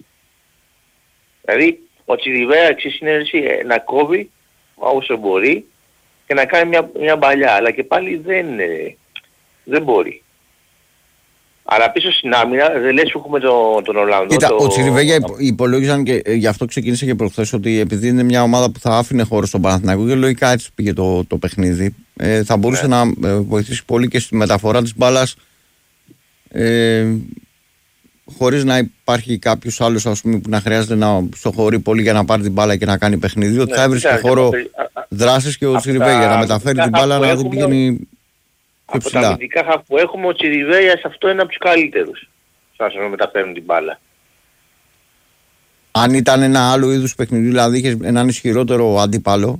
Δηλαδή ο Τσιριβέας είναι να κόβει όσο μπορεί και να κάνει μια μπαλιά. Αλλά και πάλι δεν μπορεί. Αλλά πίσω στην άμυνα δεν λες που έχουμε τον Ολλανδό. Κοίτα, ο Τσιριβέγια υπολόγιζαν και γι' αυτό ξεκίνησε και προχθές ότι επειδή είναι μια ομάδα που θα άφηνε χώρο στον Παναθηναϊκό και λογικά έτσι πήγε το παιχνίδι, θα μπορούσε να βοηθήσει πολύ και στη μεταφορά της μπάλας χωρίς να υπάρχει κάποιος άλλος, ας πούμε, που να χρειάζεται να στοχωρεί πολύ για να πάρει την μπάλα και να κάνει παιχνίδι, ότι θα έβρισκε χώρο δράσεις και ο Τσιριβέγια να μεταφέρει την μπάλα να δεν πηγαίνει. Από τα αμυντικά χαφ που έχουμε, ο Τσιριβέιας αυτό είναι από τους καλύτερους. Σαν να μεταφέρουν την μπάλα. Αν ήταν ένα άλλο είδους παιχνίδι, δηλαδή είχες έναν ισχυρότερο αντίπαλο,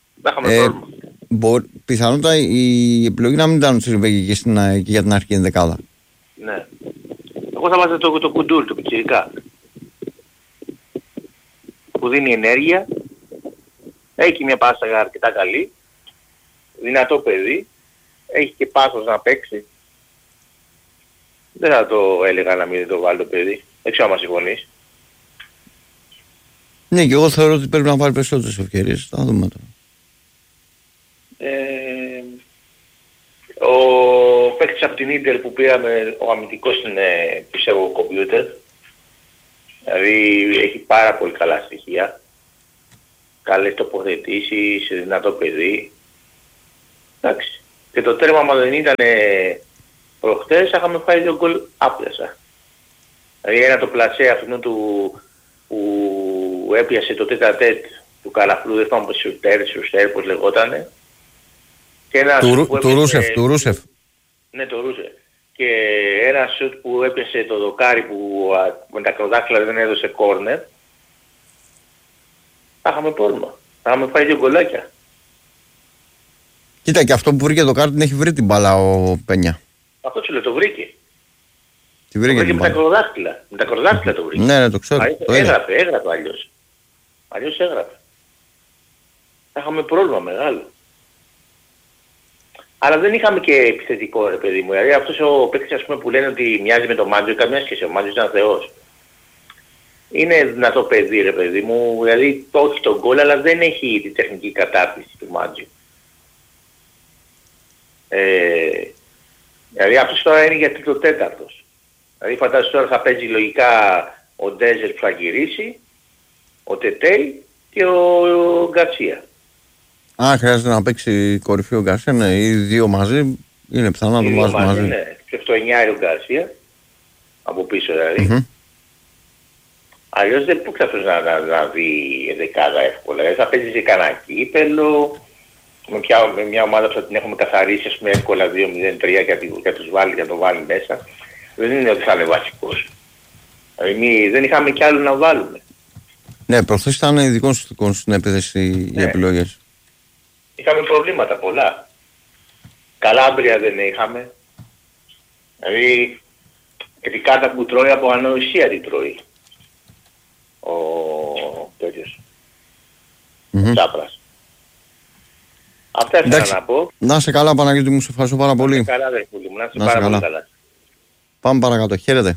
πιθανότατα η επιλογή να μην ήταν ο Τσιριβέγια και για την αρχική ενδεκάδα. Ναι. Εγώ θα βάζω το Κουντούρ, το πιτσιρικά. Που δίνει ενέργεια. Έχει μια πάσα αρκετά καλή. Δυνατό παιδί. Έχει και πάθος να παίξει. Δεν θα το έλεγα να μην το βάλει το παιδί. Δεν ξέρω αν μας συμφωνείς. Ναι, και εγώ θεωρώ ότι πρέπει να βάλει περισσότερες ευκαιρίες. Θα δούμε τώρα. Ο παίκτης από την Ίντερ που πήραμε, ο αμυντικός είναι πιστεύω κομπιούτερ. Δηλαδή έχει πάρα πολύ καλά στοιχεία. Καλές τοποθετήσεις, δυνατό παιδί. Εντάξει. Και το τέρμα μας δεν ήταν προχτές, είχαμε φάει 2 γκολ άπλασα. Δηλαδή ένα το πλασέ αυτού που έπιασε το τέτα-τέτ του Καλαφλού, δεν θυμάμαι Σουρτέρ, πώς λεγότανε. Του Ρούσεφ. Ναι, το Ρούσεφ. Και ένα σουτ που έπιασε το δοκάρι που με τα κροδάκτυλα δεν έδωσε κόρνερ. Θα είχαμε πρόβλημα. Θα είχαμε φάει 2 γκολάκια. Κοίτα, και αυτό που βρήκε το κάρτ την έχει βρει την μπάλα ο Πένια. Αυτό σου λέω, το βρήκε. Τη βρήκε με τα κροδάκτυλα. Με τα κροδάκτυλα το βρήκε. Ναι, το ξέρω. Έγραφε αλλιώς. Αλλιώς έγραφε. Θα είχαμε πρόβλημα μεγάλο. Αλλά δεν είχαμε και επιθετικό ρε παιδί μου. Δηλαδή αυτός ο παίκτης, ας πούμε, που λένε ότι μοιάζει με τον Μάντζο, καμιά σχέση. Ο Μάντζο ήταν θεός. Είναι δυνατό παιδί ρε παιδί μου. Δηλαδή το όχι τον γκολ, αλλά δεν έχει τη τεχνική κατάρτιση του Μάντζο. Δηλαδή αυτός τώρα είναι για τρίτο τέταρτος. Δηλαδή φαντάζομαι τώρα θα παίζει λογικά ο Ντέζερ που θα γυρίσει, ο Τετέι και ο Γκαρσία. Χρειάζεται να παίξει κορυφή ο Γκαρσία, ναι, οι δύο μαζί, είναι πιθανό να το βάζουν μαζί. Ναι, και στο 9 ο Γκαρσία, από πίσω δηλαδή. Αλλιώς δεν μπορεί αυτός να δει δεκάδα εύκολα. Θα παίζει σε κανένα κύπελλο, με μια ομάδα που θα την έχουμε καθαρίσει, ας πούμε, εύκολα 2-0-3 και τους βάλει, για το βάλει μέσα. Δεν είναι ότι θα είναι βασικός. Δηλαδή δεν είχαμε κι άλλο να βάλουμε. Ναι, προχθές ήταν ειδικών στην επίθεση οι επιλογές. Είχαμε προβλήματα πολλά. Καλάμπρια δεν είχαμε. Δηλαδή τη κάρτα που τρώει από ανοησία την τρώει. Ο τέτοιος. Τσάπρας. Αυτά ήθελα να πω. Να σε καλά, Παναγιώτη μου, σε ευχαριστώ πάρα πολύ. Να σε καλά, αδερφούλη μου, να σε πάρα πολύ καλά. Πάμε παρακάτω, χαίρετε.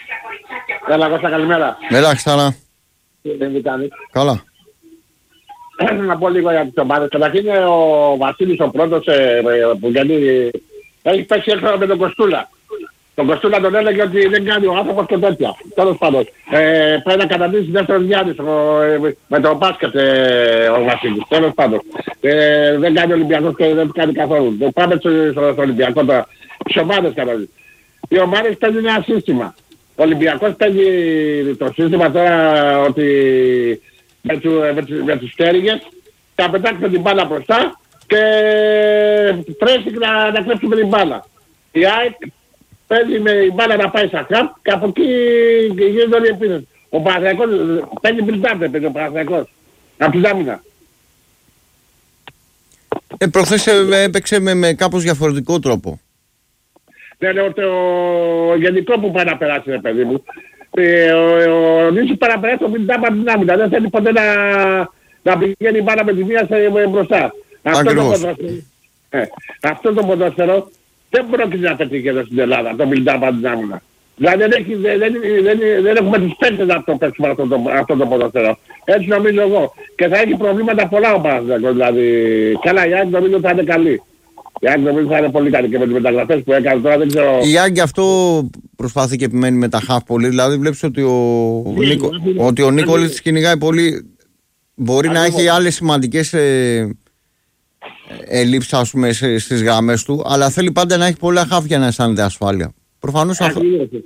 Καλά, Κώστα, καλημέρα. Έλα, Ξανά. Δεν με κάνεις. Καλά. να πω λίγο για τις ομάδες. Καταρχήν είναι ο Βασίλης ο πρώτος που έχει παίξει έξω με τον Κοστούλα. Τον Κοστούλα τον έλεγε ότι δεν κάνει ο άνθρωπος και τέτοια. Τέλος πάντων. Πρέπει να καταντήσει δεύτερο Γιάννης με το μπάσκετ ο Βασίλης. Τέλος πάντων. Δεν κάνει Ολυμπιακός και δεν κάνει καθόλου. Πάμε στο Ολυμπιακό τώρα. Τις ομάδες καταρχήν. Οι ομάδες παίζουν ένα σύστημα. Ο Ολυμπιακός παίζει το σύστημα τώρα ότι με τους στέριγες θα πετάξουμε την μπάλα μπροστά και πρέπει να κλέψουμε την μπάλα. Η ΑΕΚ παίζει με η μπάλα να πάει στα χαπ και από εκεί γίνεται όλη η επίθεση. Ο Παναθηναϊκός παίζει μπριντάτε, παίζει ο Παναθηναϊκός. Από την άμυνα. Προχθές έπαιξε με κάπως διαφορετικό τρόπο. Ναι, λέω το γενικό που πάει να περάσει, ρε παιδί μου. Ο Νίσης παραπεράσει το μπριντάτε από την άμυνα. Δεν θέλει ποτέ να πηγαίνει η μπάλα με τη μία μπροστά. Αυτό το ποδόσφαιρο δεν πρόκειται να πετύχει εδώ στην Ελλάδα, το μπριντάτε από την άμυνα. Δηλαδή δεν έχουμε τους παίκτες να το παίξουμε αυτό το ποδόσφαιρο. Έτσι νομίζω εγώ. Και θα έχει προβλήματα πολλά ο Παναθηναϊκός. Δηλαδή, καλά η ΑΕΚ νομίζω θα είναι καλή. Η ΑΕΚ νομίζω θα είναι πολύ καλή και με τις μεταγραφές που έκανε τώρα δεν ξέρω... Η ΑΕΚ γι' αυτό προσπαθεί και επιμένει με τα χαφ πολύ. Δηλαδή βλέπεις ότι ο Νίκολιτς κυνηγάει πολύ. Μπορεί να έχει άλλες σημαντικές ελλείψεις ας πούμε στις γραμμές του, αλλά θέλει πάντα να έχει πολλά χαφ για να αισθάνεται ασφάλεια. Προφανώς αυτό.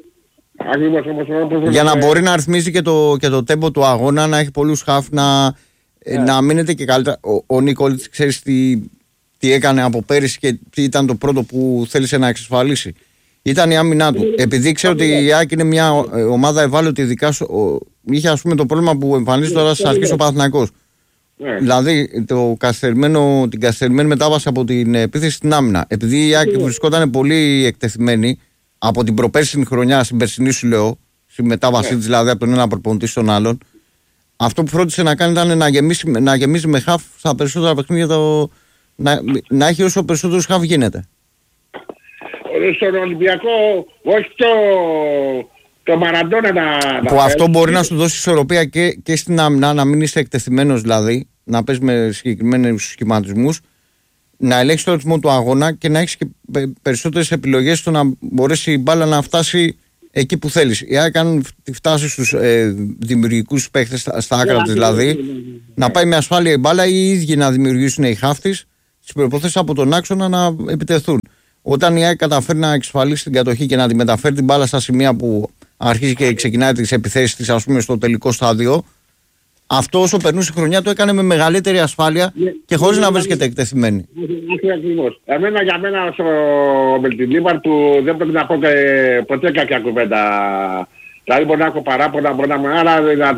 Για να μπορεί να ρυθμίζει και το τέμπο του αγώνα, να έχει πολλούς χαφ, να μείνεται και καλύτερα. Ο Νίκολιτς ξέρεις τι έκανε από πέρυσι και τι ήταν το πρώτο που θέλησε να εξασφαλίσει. Ήταν η άμυνά του. Επειδή ξέρω ότι η ΑΕΚ είναι μια ομάδα ευάλωτη, ειδικά είχε ας πούμε το πρόβλημα που εμφανίζει τώρα στις αρχές ο Παναθηναϊκός. Δηλαδή την καθυστερημένη μετάβαση από την επίθεση στην άμυνα. Επειδή η ΑΕΚ βρισκόταν πολύ εκτεθειμένη από την προπέρσινη χρονιά, στην περσινή σου λέω, στη μετάβασή της δηλαδή από τον ένα προπονητή στον άλλον, αυτό που φρόντισε να κάνει ήταν να γεμίσει με χαφ στα περισσότερα παιχνίδια, να έχει όσο περισσότερους χαφ γίνεται. Στον Ολυμπιακό, όχι το Μαραντόνα που αυτό μπορεί να σου δώσει ισορροπία και στην άμυνα, να μην είσαι εκτεθειμένος δηλαδή, να παίζει με συγκεκριμένους σχηματισμούς, να ελέγχεις το ρυθμό του αγώνα και να έχεις και περισσότερες επιλογές στο να μπορέσει η μπάλα να φτάσει εκεί που θέλεις. Η ΑΕΚ αν φτάσει στους δημιουργικούς παίχτες στα άκρα της δηλαδή, να πάει με ασφάλεια η μπάλα ή οι ίδιοι να δημιουργήσουν οι χάφτες τις προϋποθέσεις από τον άξονα να επιτεθούν. Όταν η ΑΕΚ καταφέρει να εξασφαλίσει την κατοχή και να τη μεταφέρει την μπάλα στα σημεία που αρχίζει και ξεκινάει τις επιθέσεις της, ας πούμε, στο τελικό στάδιο, αυτό όσο περνούσε η χρονιά το έκανε με μεγαλύτερη ασφάλεια και χωρίς να βρίσκεται εκτεθειμένη. Ακριβώς. Για μένα με την Λίβαρ του δεν πρέπει να πω ποτέ κακιά κουβέντα. Δηλαδή μπορεί να έχω παράπονα, αλλά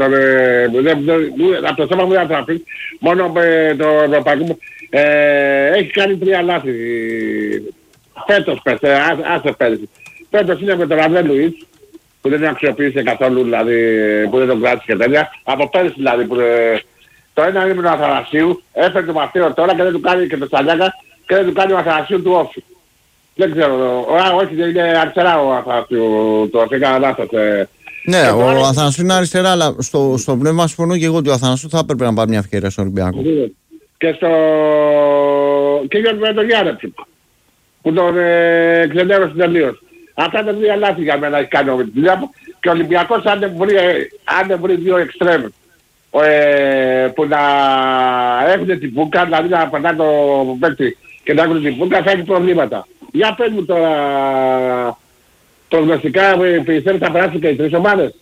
από το θέμα μου δεν θα τραπεί. Μόνο με το ευρωπαϊκό έχει κάνει 3 λάθη. Φέτος άσε πέρυσι. Φέτος είναι με τον Ραβέ Λουίτς που δεν αξιοποίησε καθόλου, δηλαδή που δεν τον κράτησε και τέτοια. Από πέρυσι δηλαδή που το ένα είναι με τον Αθανασίου, έφερε τον Μαθαίο τώρα και δεν του κάνει και τον Τσαλιάκα και δεν του κάνει ο Αθανασίου του όφη. Δεν ξέρω, όχι δεν είναι αριστερά ο Αθανασίου του όφη, έκανα λάθος. Ναι, ο Αθανασίου είναι αριστερά, αλλά στο πνεύμα συμφωνώ και εγώ ότι ο Αθανασίου θα έπρεπε να πάρει μια ευκαιρία στον Ολυμπιακό. Και για τον Γιάρεψη που τον ξενέρωσε τελείως. Αυτά είναι 2 λάθη για μένα έχει κάνει με τη δουλειά μου και ο Ολυμπιακός αν δεν βρει 2 εξτρέμ που να έχουν την πούκα, δηλαδή να πατάνε το παίκτη και να έχουν την πούκα, θα έχει προβλήματα. Για πες μου τώρα προγνωστικά πιστεύω θα περάσουν και οι 3 ομάδες.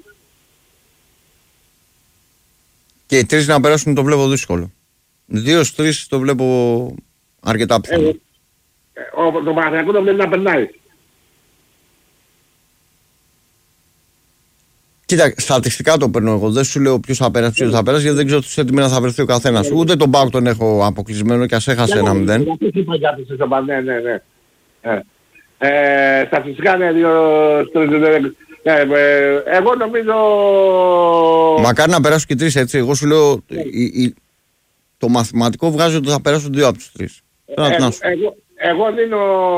Και οι 3 να περάσουν το βλέπω δύσκολο. 2-3 το βλέπω αρκετά πιθανό. Το Παναθηναϊκό το βλέπει να περνάει. Κοίτα, στατιστικά το παίρνω εγώ. Δεν σου λέω ποιος θα περάσει, ποιος θα περάσει, γιατί δεν ξέρω σε τι μέρα θα βρεθεί ο καθένας. Ούτε τον ΠΑΟΚ τον έχω αποκλεισμένο και ας έχασε 1-0. Ναι. Στατιστικά είναι 2-3. Εγώ νομίζω... Μακάρι να περάσουν και 3 έτσι. Εγώ σου λέω το μαθηματικό βγάζει ότι θα περάσουν 2 από τους 3. Εγώ δίνω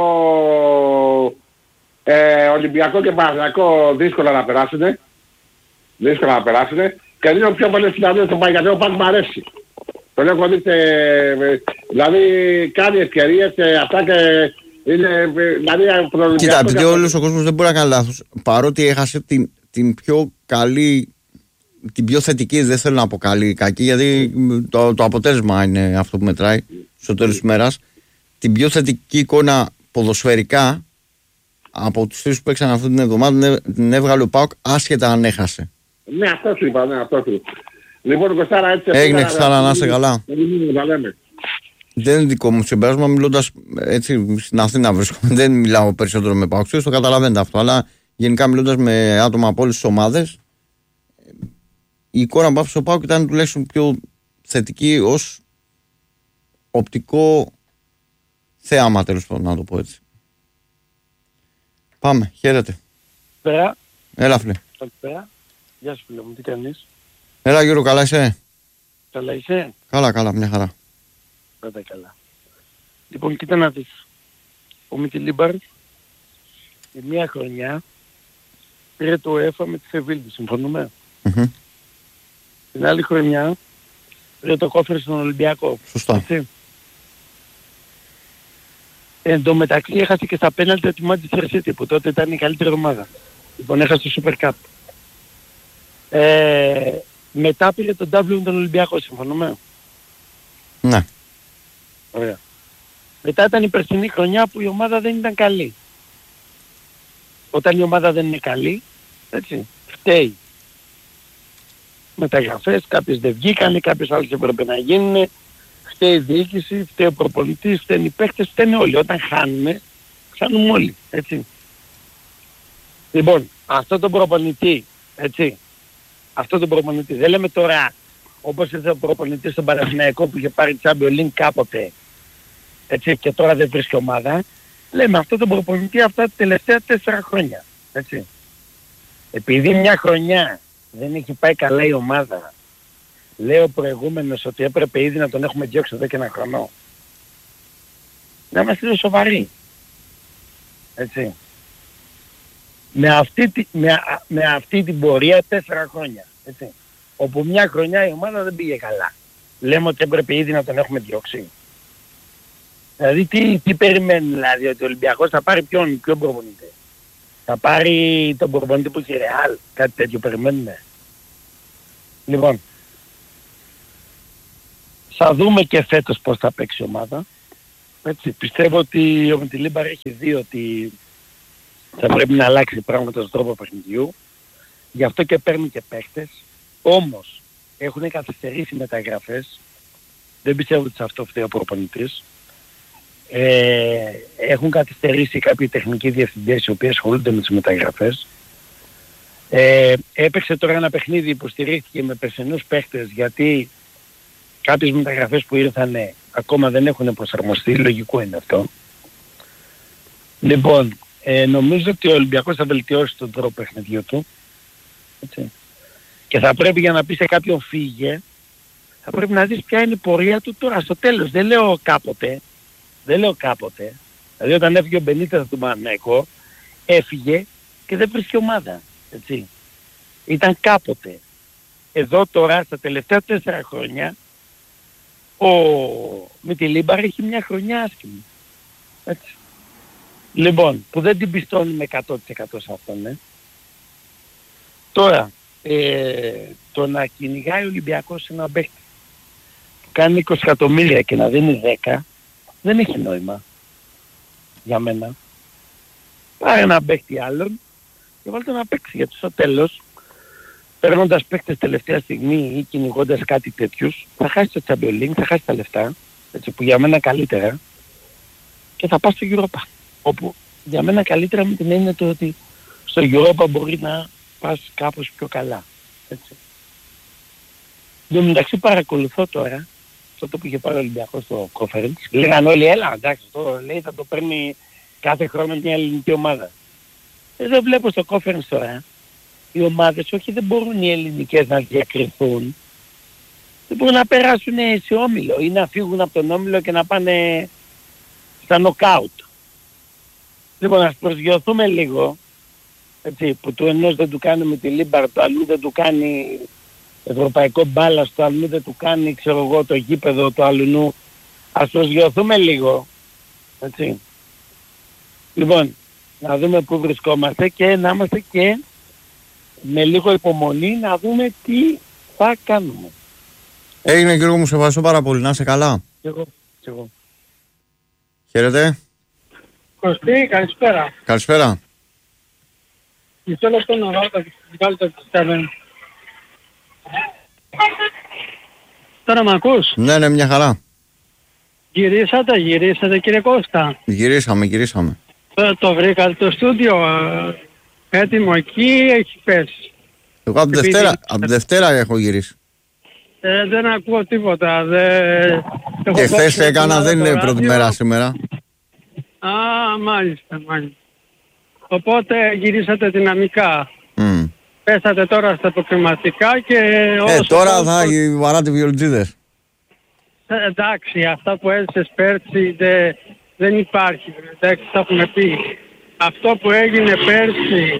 Ολυμπιακό και Παναθηναϊκό δύσκολα να περάσουν και δίνω πιο πολλές συναντήσεις στον Παναθηναϊκό, ο Πάκ μ' αρέσει. Τον έχω δει δηλαδή κάνει ευκαιρίες αυτά και είναι δηλαδή κοίτα, επειδή όλος ο κόσμος δεν μπορεί να κάνει λάθος, παρότι έχασε την πιο καλή, την πιο θετική, δεν θέλω να πω καλή κακή, γιατί το αποτέλεσμα είναι αυτό που μετράει στο τέλος της ημέρας, την πιο θετική εικόνα ποδοσφαιρικά από τους τρεις που παίξαν αυτή την εβδομάδα την έβγαλε ο ΠΑΟΚ άσχετα αν έχασε. Ναι, αυτό σου είπα, ναι, αυτό σου. Λοιπόν, Κωστάρα, έτσι... Έγινε, Κωστάρα, να είσαι καλά. Δεν είναι δικό μου συμπέρασμα, μιλώντας έτσι στην Αθήνα βρίσκομαι. Δεν μιλάω περισσότερο με ΠΑΟΚ, το καταλαβαίνετε αυτό. Αλλά γενικά μιλώντας με άτομα από όλες τις ομάδες, η εικόνα που άφησε ο ΠΑΟΚ ήταν τουλάχιστον πιο θετική ως οπτικό θέαμα, τέλος πάντων, να το πω έτσι. Πάμε, χαίρετε. Πέρα. Έλα, φίλε. Καλησπέρα. Γεια σου, φίλε μου, τι κάνεις? Έλα, Γιώργο, καλά είσαι? Καλά είσαι? Καλά, μια χαρά. Πάντα καλά. Λοιπόν, κοίτα να δεις. Ο Μιτιλίμπαρ η μία χρονιά πήρε το ΕΦΑ με τη Σεβίλη, συμφωνούμε? Την άλλη χρονιά πήρε το κόφερ στον Ολυμπιακό. Σωστά. Έτσι. Εν τω μεταξύ έχασε και στα πέναλτι τη Manchester City που τότε ήταν η καλύτερη ομάδα. Λοιπόν, έχασε το Super Cup. Μετά πήρε τον W με τον Ολυμπιακό, συμφωνούμε? Ναι. Ωραία. Μετά ήταν η περσινή χρονιά που η ομάδα δεν ήταν καλή. Όταν η ομάδα δεν είναι καλή, έτσι, φταίει. Μεταγραφές, κάποιες δεν βγήκανε, κάποιες άλλες έπρεπε να γίνουν. Φταίει η διοίκηση, φταίει ο προπονητής, φταίνουν οι παίχτες, φταίνουν όλοι. Όταν χάνουμε, χάνουμε όλοι, έτσι. Λοιπόν, αυτό τον προπονητή, έτσι, αυτό τον προπονητή, δεν λέμε τώρα όπως ήρθε ο προπονητής στον Παναθηναϊκό που είχε πάρει Champions League κάποτε, έτσι, και τώρα δεν βρίσκει ομάδα. Λέμε αυτό τον προπονητή αυτά τα τελευταία 4 χρόνια, έτσι. Επειδή μια χρονιά δεν έχει πάει καλά η ομάδα, λέει ο προηγούμενος ότι έπρεπε ήδη να τον έχουμε διώξει εδώ και ένα χρόνο. Να είμαστε σοβαροί. Έτσι. Με αυτή την πορεία 4 χρόνια. Έτσι. Όπου μια χρονιά η ομάδα δεν πήγε καλά. Λέμε ότι έπρεπε ήδη να τον έχουμε διώξει. Δηλαδή τι περιμένει, δηλαδή, ότι ο Ολυμπιακός θα πάρει ποιον προπονητή? Θα πάρει τον προπονητή που έχει Ρεάλ? Κάτι τέτοιο περιμένουμε? Λοιπόν, θα δούμε και φέτος πώς θα παίξει η ομάδα. Έτσι, πιστεύω ότι ο Μιτιλίμπαρ έχει δει ότι θα πρέπει να αλλάξει πράγματα στον τρόπο παιχνιδιού. Γι' αυτό και παίρνει και παίχτες. Όμως έχουν καθυστερήσει μεταγραφές. Δεν πιστεύω ότι σε αυτό φταίει ο προπονητής. Έχουν καθυστερήσει κάποιοι τεχνικοί διευθυντές οι οποίοι ασχολούνται με τις μεταγραφές. Έπαιξε τώρα ένα παιχνίδι που στηρίχθηκε με περσινούς παίχτες, γιατί κάποιες μεταγραφές που ήρθαν ακόμα δεν έχουν προσαρμοστεί. Λογικό είναι αυτό. Λοιπόν, νομίζω ότι ο Ολυμπιακός θα βελτιώσει τον τρόπο παιχνιδιού του. Έτσι. Και θα πρέπει, για να πει σε κάποιον φύγε, θα πρέπει να δεις ποια είναι η πορεία του τώρα στο τέλος. Δεν λέω κάποτε. Δηλαδή όταν έφυγε ο Μπενίτες του Παναθηναϊκού, έφυγε και δεν βρίσκει ομάδα. Έτσι. Ήταν κάποτε. Εδώ τώρα στα τελευταία 4 χρόνια ο Μιτιλίμπαρ έχει μια χρονιά άσχημη. Έτσι. Λοιπόν, που δεν την πιστώνουμε 100% σε αυτόν, ναι. Τώρα, το να κυνηγάει ο Ολυμπιακός ένα παίχτη που κάνει 20 εκατομμύρια και να δίνει 10, δεν έχει νόημα για μένα. Πάρε ένα παίχτη άλλον και βάλτε να παίξει, γιατί στο τέλος, παίρνοντας παίχτες τελευταία στιγμή ή κυνηγώντας κάτι τέτοιους, θα χάσει το Champions League, θα χάσει τα λεφτά, έτσι, που για μένα καλύτερα, και θα πας στο Europa. Όπου για μένα καλύτερα με την έννοια του ότι στο Europa μπορεί να πας κάπως πιο καλά. Έτσι. Εν τω μεταξύ παρακολουθώ τώρα αυτό που είχε πάρει ο Ολυμπιακός στο conference. Λέγαν όλοι, έλα, εντάξει, αυτό λέει θα το παίρνει κάθε χρόνο μια ελληνική ομάδα. Εδώ βλέπω στο conference τώρα, οι ομάδες όχι δεν μπορούν οι ελληνικές να διακριθούν. Δεν μπορούν να περάσουν σε όμιλο ή να φύγουν από τον όμιλο και να πάνε στα νοκάουτ. Λοιπόν, ας προσγειωθούμε λίγο, έτσι, που του ενός δεν του κάνει με τη Λίμπαρ, το αλλού δεν του κάνει ευρωπαϊκό μπάλα στο αλλού δεν του κάνει, ξέρω εγώ, το γήπεδο του αλλουνού. Ας προσγειωθούμε λίγο, έτσι. Λοιπόν, να δούμε πού βρισκόμαστε και να είμαστε και με λίγο υπομονή να δούμε τι θα κάνουμε. Έγινε Γιώργο μου, σε ευχαριστώ πάρα πολύ. Να είσαι καλά. Και εγώ. Χαίρετε. Κωστή, καλησπέρα. Καλησπέρα. Μισό λεπτό να βάλω το συσταμένο. Τώρα μ' ακούς? Ναι, μια χαρά. Γυρίσατε κύριε Κώστα. Γυρίσαμε. Το βρήκα το στούντιο έτοιμο εκεί, έχει πέσει. Εγώ από τη Δευτέρα έχω γυρίσει. Δεν ακούω τίποτα. Και χθες έκανα, δεν είναι πρώτη μέρα σήμερα. Α, μάλιστα. Οπότε γυρίσατε δυναμικά. Πέσατε τώρα στα αποκριματικά και... τώρα θα βαράτε βιολτζίδες. Εντάξει, αυτά που έζησες πέρσι δεν υπάρχει. Εντάξει, θα έχουμε πει. Αυτό που έγινε πέρσι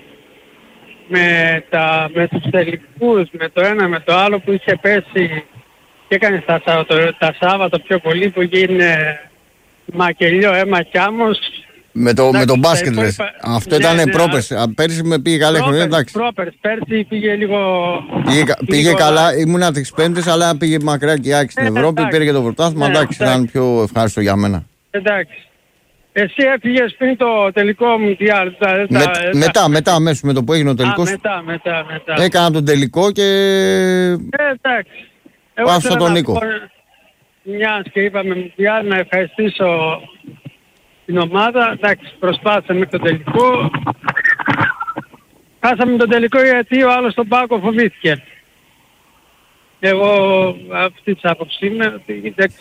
με τους τελικούς, με το ένα με το άλλο που είχε πέσει και έκανε τα Σάββατα πιο πολύ που έγινε μακελιό αίμα κι άμμος. Με το μπάσκετ λες. Αυτό ήταν πρόπερση. Πέρσι με πήγε καλή χρονιά, εντάξει. Πέρσι πήγε λίγο... Πήγε καλά, ήμουνα τις Πέμπτες, αλλά πήγε μακριά και άκη στην Ευρώπη, πήρε και το πρωτάθλημα, εντάξει, ήταν πιο ευχάριστο για μένα. Εντάξει. Εσύ έφυγες πριν το τελικό Μουντιάλ. Μετά αμέσως με το που έγινε ο τελικός. Μετά. Έκανα τον τελικό και... εντάξει. Πάω τον Νίκο. Μιας και είπαμε Μουντιάλ, να ευχαριστήσω την ομάδα. Εντάξει, προσπάθησα μέχρι τον τελικό. Χάσαμε τον τελικό γιατί ο άλλος στον πάγκο φοβήθηκε. Εγώ αυτή της άποψη είμαι ότι εντάξει,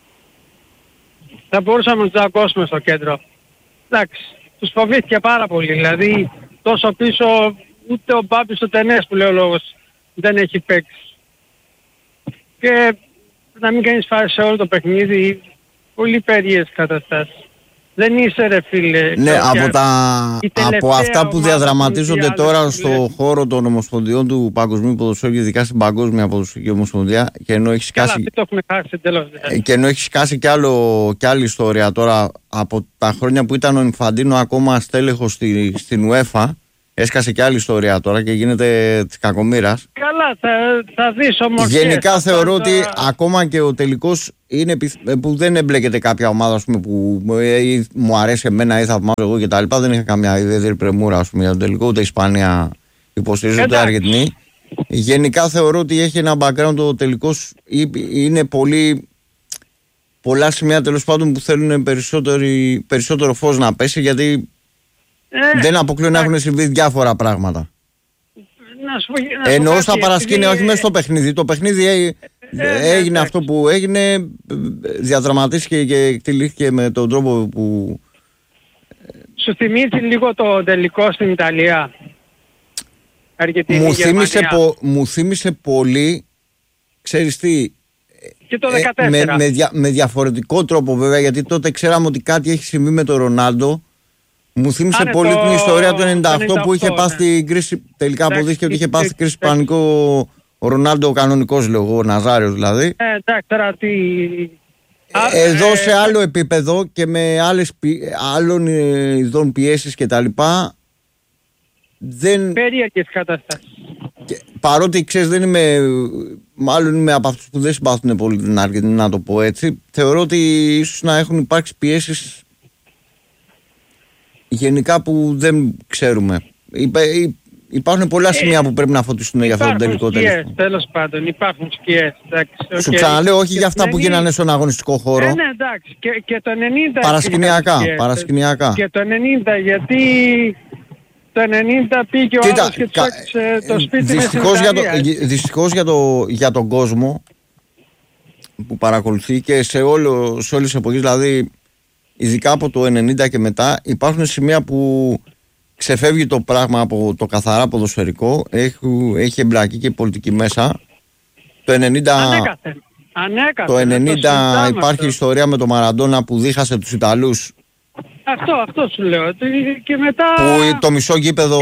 θα μπορούσαμε να τους ακούσουμε στο κέντρο. Εντάξει, τους φοβήθηκε πάρα πολύ. Δηλαδή τόσο πίσω ούτε ο Μπάμπης ο Τενές που λέει ο λόγος δεν έχει παίξει. Και να μην κάνεις φάση σε όλο το παιχνίδι, πολύ περίεργες καταστάσεις. Δεν είσαι ρε φίλε. Ναι, από αυτά που διαδραματίζονται τώρα στο χώρο των ομοσπονδιών του Παγκοσμίου Ποδοσφαίρου και ειδικά στην Παγκόσμια Ποδοσφαιρική Ομοσπονδία, και ενώ έχει σκάσει. Και ενώ έχει σκάσει κι άλλη ιστορία τώρα από τα χρόνια που ήταν ο Ινφαντίνο ακόμα στέλεχος στην UEFA. Έσκασε και άλλη ιστορία τώρα και γίνεται της κακομοίρας. Καλά, θα δεις όμως. Γενικά θεωρώ ότι ακόμα και ο τελικός είναι που δεν εμπλέκεται κάποια ομάδα, ας πούμε, που μου αρέσει εμένα ή θαυμάζω εγώ και τα λοιπά. Δεν είχα καμιά ιδιαίτερη πρεμούρα, ας πούμε, για τον τελικό, ούτε η Ισπανία υποστηρίζει, ούτε η Αργεντινή. Γενικά θεωρώ ότι έχει ένα background ο τελικός, είναι πολλά σημεία τέλος πάντων που θέλουν περισσότερο φως να πέσει, γιατί δεν αποκλείω να έχουν συμβεί διάφορα πράγματα. Εννοώ στα παρασκήνια, όχι μέσα στο παιχνίδι. Το παιχνίδι έγινε αυτό που έγινε, διαδραματίστηκε και εκτελήθηκε με τον τρόπο που... Σου θυμίζει λίγο το τελικό στην Ιταλία? Μου θύμισε πολύ, ξέρεις τι, και το 14. Με διαφορετικό τρόπο βέβαια, γιατί τότε ξέραμε ότι κάτι έχει συμβεί με τον Ρονάλντο. Μου θύμισε πολύ την ιστορία του 98 που είχε πάθει την κρίση. Τελικά αποδείχθηκε ότι είχε πάθει κρίση πανικό ο Ρονάλντο, ο κανονικός λέω εγώ, ο Ναζάριος δηλαδή. Εντάξει, τώρα τι... Εδώ σε άλλο επίπεδο και με άλλων ειδών πιέσεις και τα λοιπά. Περίεργες καταστάσεις. Παρότι ξέρεις, μάλλον είμαι από αυτούς που δεν συμπαθούν πολύ την Αργεντινή, να το πω έτσι. Θεωρώ ότι ίσως να έχουν υπάρξει πιέσεις γενικά που δεν ξέρουμε. Υπάρχουν πολλά σημεία που πρέπει να φωτιστούν για αυτό το τελικό τέλος. Τέλος πάντων, υπάρχουν σκιές. Σου ξαναλέω, όχι για αυτά που γίνανε στον αγωνιστικό χώρο. Ναι, εντάξει. Και το 90... Παρασκηνιακά. Και το 90, γιατί το 90 πήγε ο άλλος και του άκουσε το σπίτι με στην Ιταλία. Δυστυχώς για τον κόσμο που παρακολουθεί και σε όλες τις εποχές, δηλαδή ειδικά από το 90 και μετά, υπάρχουν σημεία που ξεφεύγει το πράγμα από το καθαρά ποδοσφαιρικό, έχει εμπλακεί και πολιτική μέσα. Το 90 υπάρχει ιστορία με τον Μαραντόνα που δίχασε τους Ιταλούς Αυτό σου λέω. Και μετά... Που το μισό γήπεδο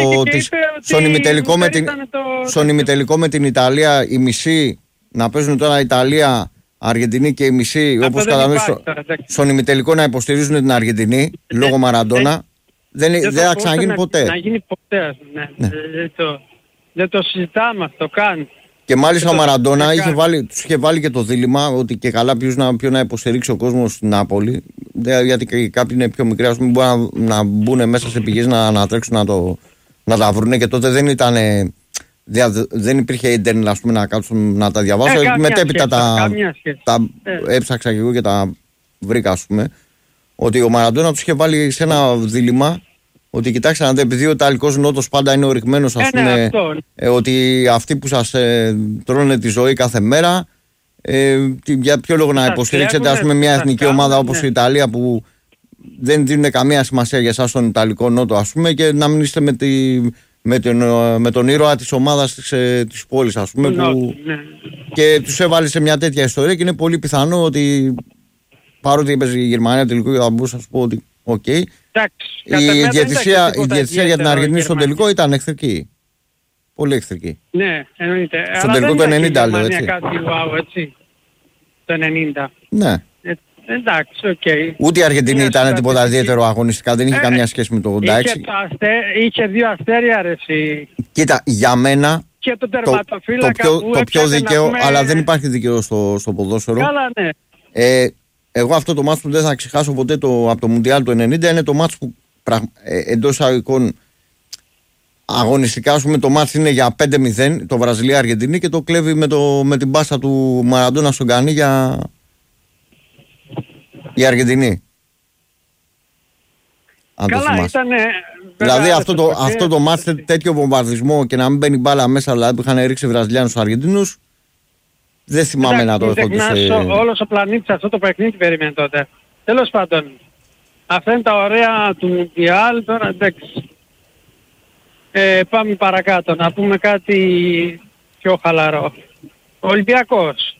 στον ημιτελικό με την Ιταλία, η μισή να παίζουν τώρα Ιταλία, Αργεντινή και η μισή, όπως καταλαβαίνεις, στον ημιτελικό να υποστηρίζουν την Αργεντινή, λόγω Μαραντόνα. Δεν θα ξαναγίνει ποτέ. Να γίνει ποτέ, ναι. Δεν το συζητάμε αυτό καν. Και μάλιστα ο Μαραντόνα τους είχε βάλει και το δίλημμα ότι και καλά ποιο να υποστηρίξει ο κόσμος στην Νάπολη. Γιατί κάποιοι είναι πιο μικροί, ας πούμε, μπορεί να μπουν μέσα σε πηγές να τρέξουν να τα βρούνε, και τότε δεν υπήρχε ίντερνετ, ας πούμε, να κάτσουν να τα διαβάσω. Μετέπειτα τα έψαξα και εγώ και τα βρήκα, ας πούμε, ότι ο Μαραντόνα τους είχε βάλει σε ένα δίλημμα ότι κοιτάξτε να δείτε, επειδή ο Ιταλικός Νότος πάντα είναι οριγμένος, ας πούμε, ότι αυτοί που σας τρώνε τη ζωή κάθε μέρα, για ποιο λόγο να υποστηρίξετε, ας πούμε, μια εθνική ομάδα όπως η Ιταλία, που δεν δίνουν καμία σημασία για εσάς στον Ιταλικό Νότο, ας πούμε, και να μην είστε με τον ήρωα της ομάδας της πόλης, ας πούμε, που και τους έβαλε σε μια τέτοια ιστορία, και είναι πολύ πιθανό ότι παρότι έπαιζε η Γερμανία τελικό, και θα μπορούσα να σου πω ότι η διαιτησία για την Αργεντινή στον τελικό ήταν εχθρική. Πολύ εχθρική. Ναι, εννοείται. Στον τελικό το 90, λέω, έτσι. Κάτι wow, έτσι. Το 90. Ναι. Εντάξει, οκ. Ούτε η Αργεντινή ήταν τίποτα ιδιαίτερο αγωνιστικά, δεν είχε καμία σχέση με το 86. Είχε 2 αστέρια, αρέσει. Κοίτα, για μένα και το πιο δίκαιο, αλλά δεν υπάρχει δίκαιο στο ποδόσφαιρο. Καλά, ναι. Εγώ αυτό το μάτς που δεν θα ξεχάσω ποτέ από το Μουντιάλ του 90 είναι το μάτς που εντός εισαγωγικών αγωνιστικά, ας πούμε, το μάτς είναι για 5-0, το Βραζιλία-Αργεντινή, και το κλέβει με την πάσα του Μαραντόνα στον Κανή για η Αργεντινή. Αν καλά, το θυμάσαι. Ήτανε... Δηλαδή αυτό το μάτς, τέτοιο βομβαρδισμό και να μην μπαίνει μπάλα μέσα, δηλαδή που είχαν ρίξει Βραζιλιάνους στους Αργεντινούς, δεν θυμάμαι να το έχω δει. Όλος ο πλανήτης αυτό το παιχνίδι περιμένει τότε. Τέλος πάντων, αυτά είναι τα ωραία του Μουντιάλ. Τώρα εντάξει. Πάμε παρακάτω, να πούμε κάτι πιο χαλαρό. Ο Ολυμπιακός.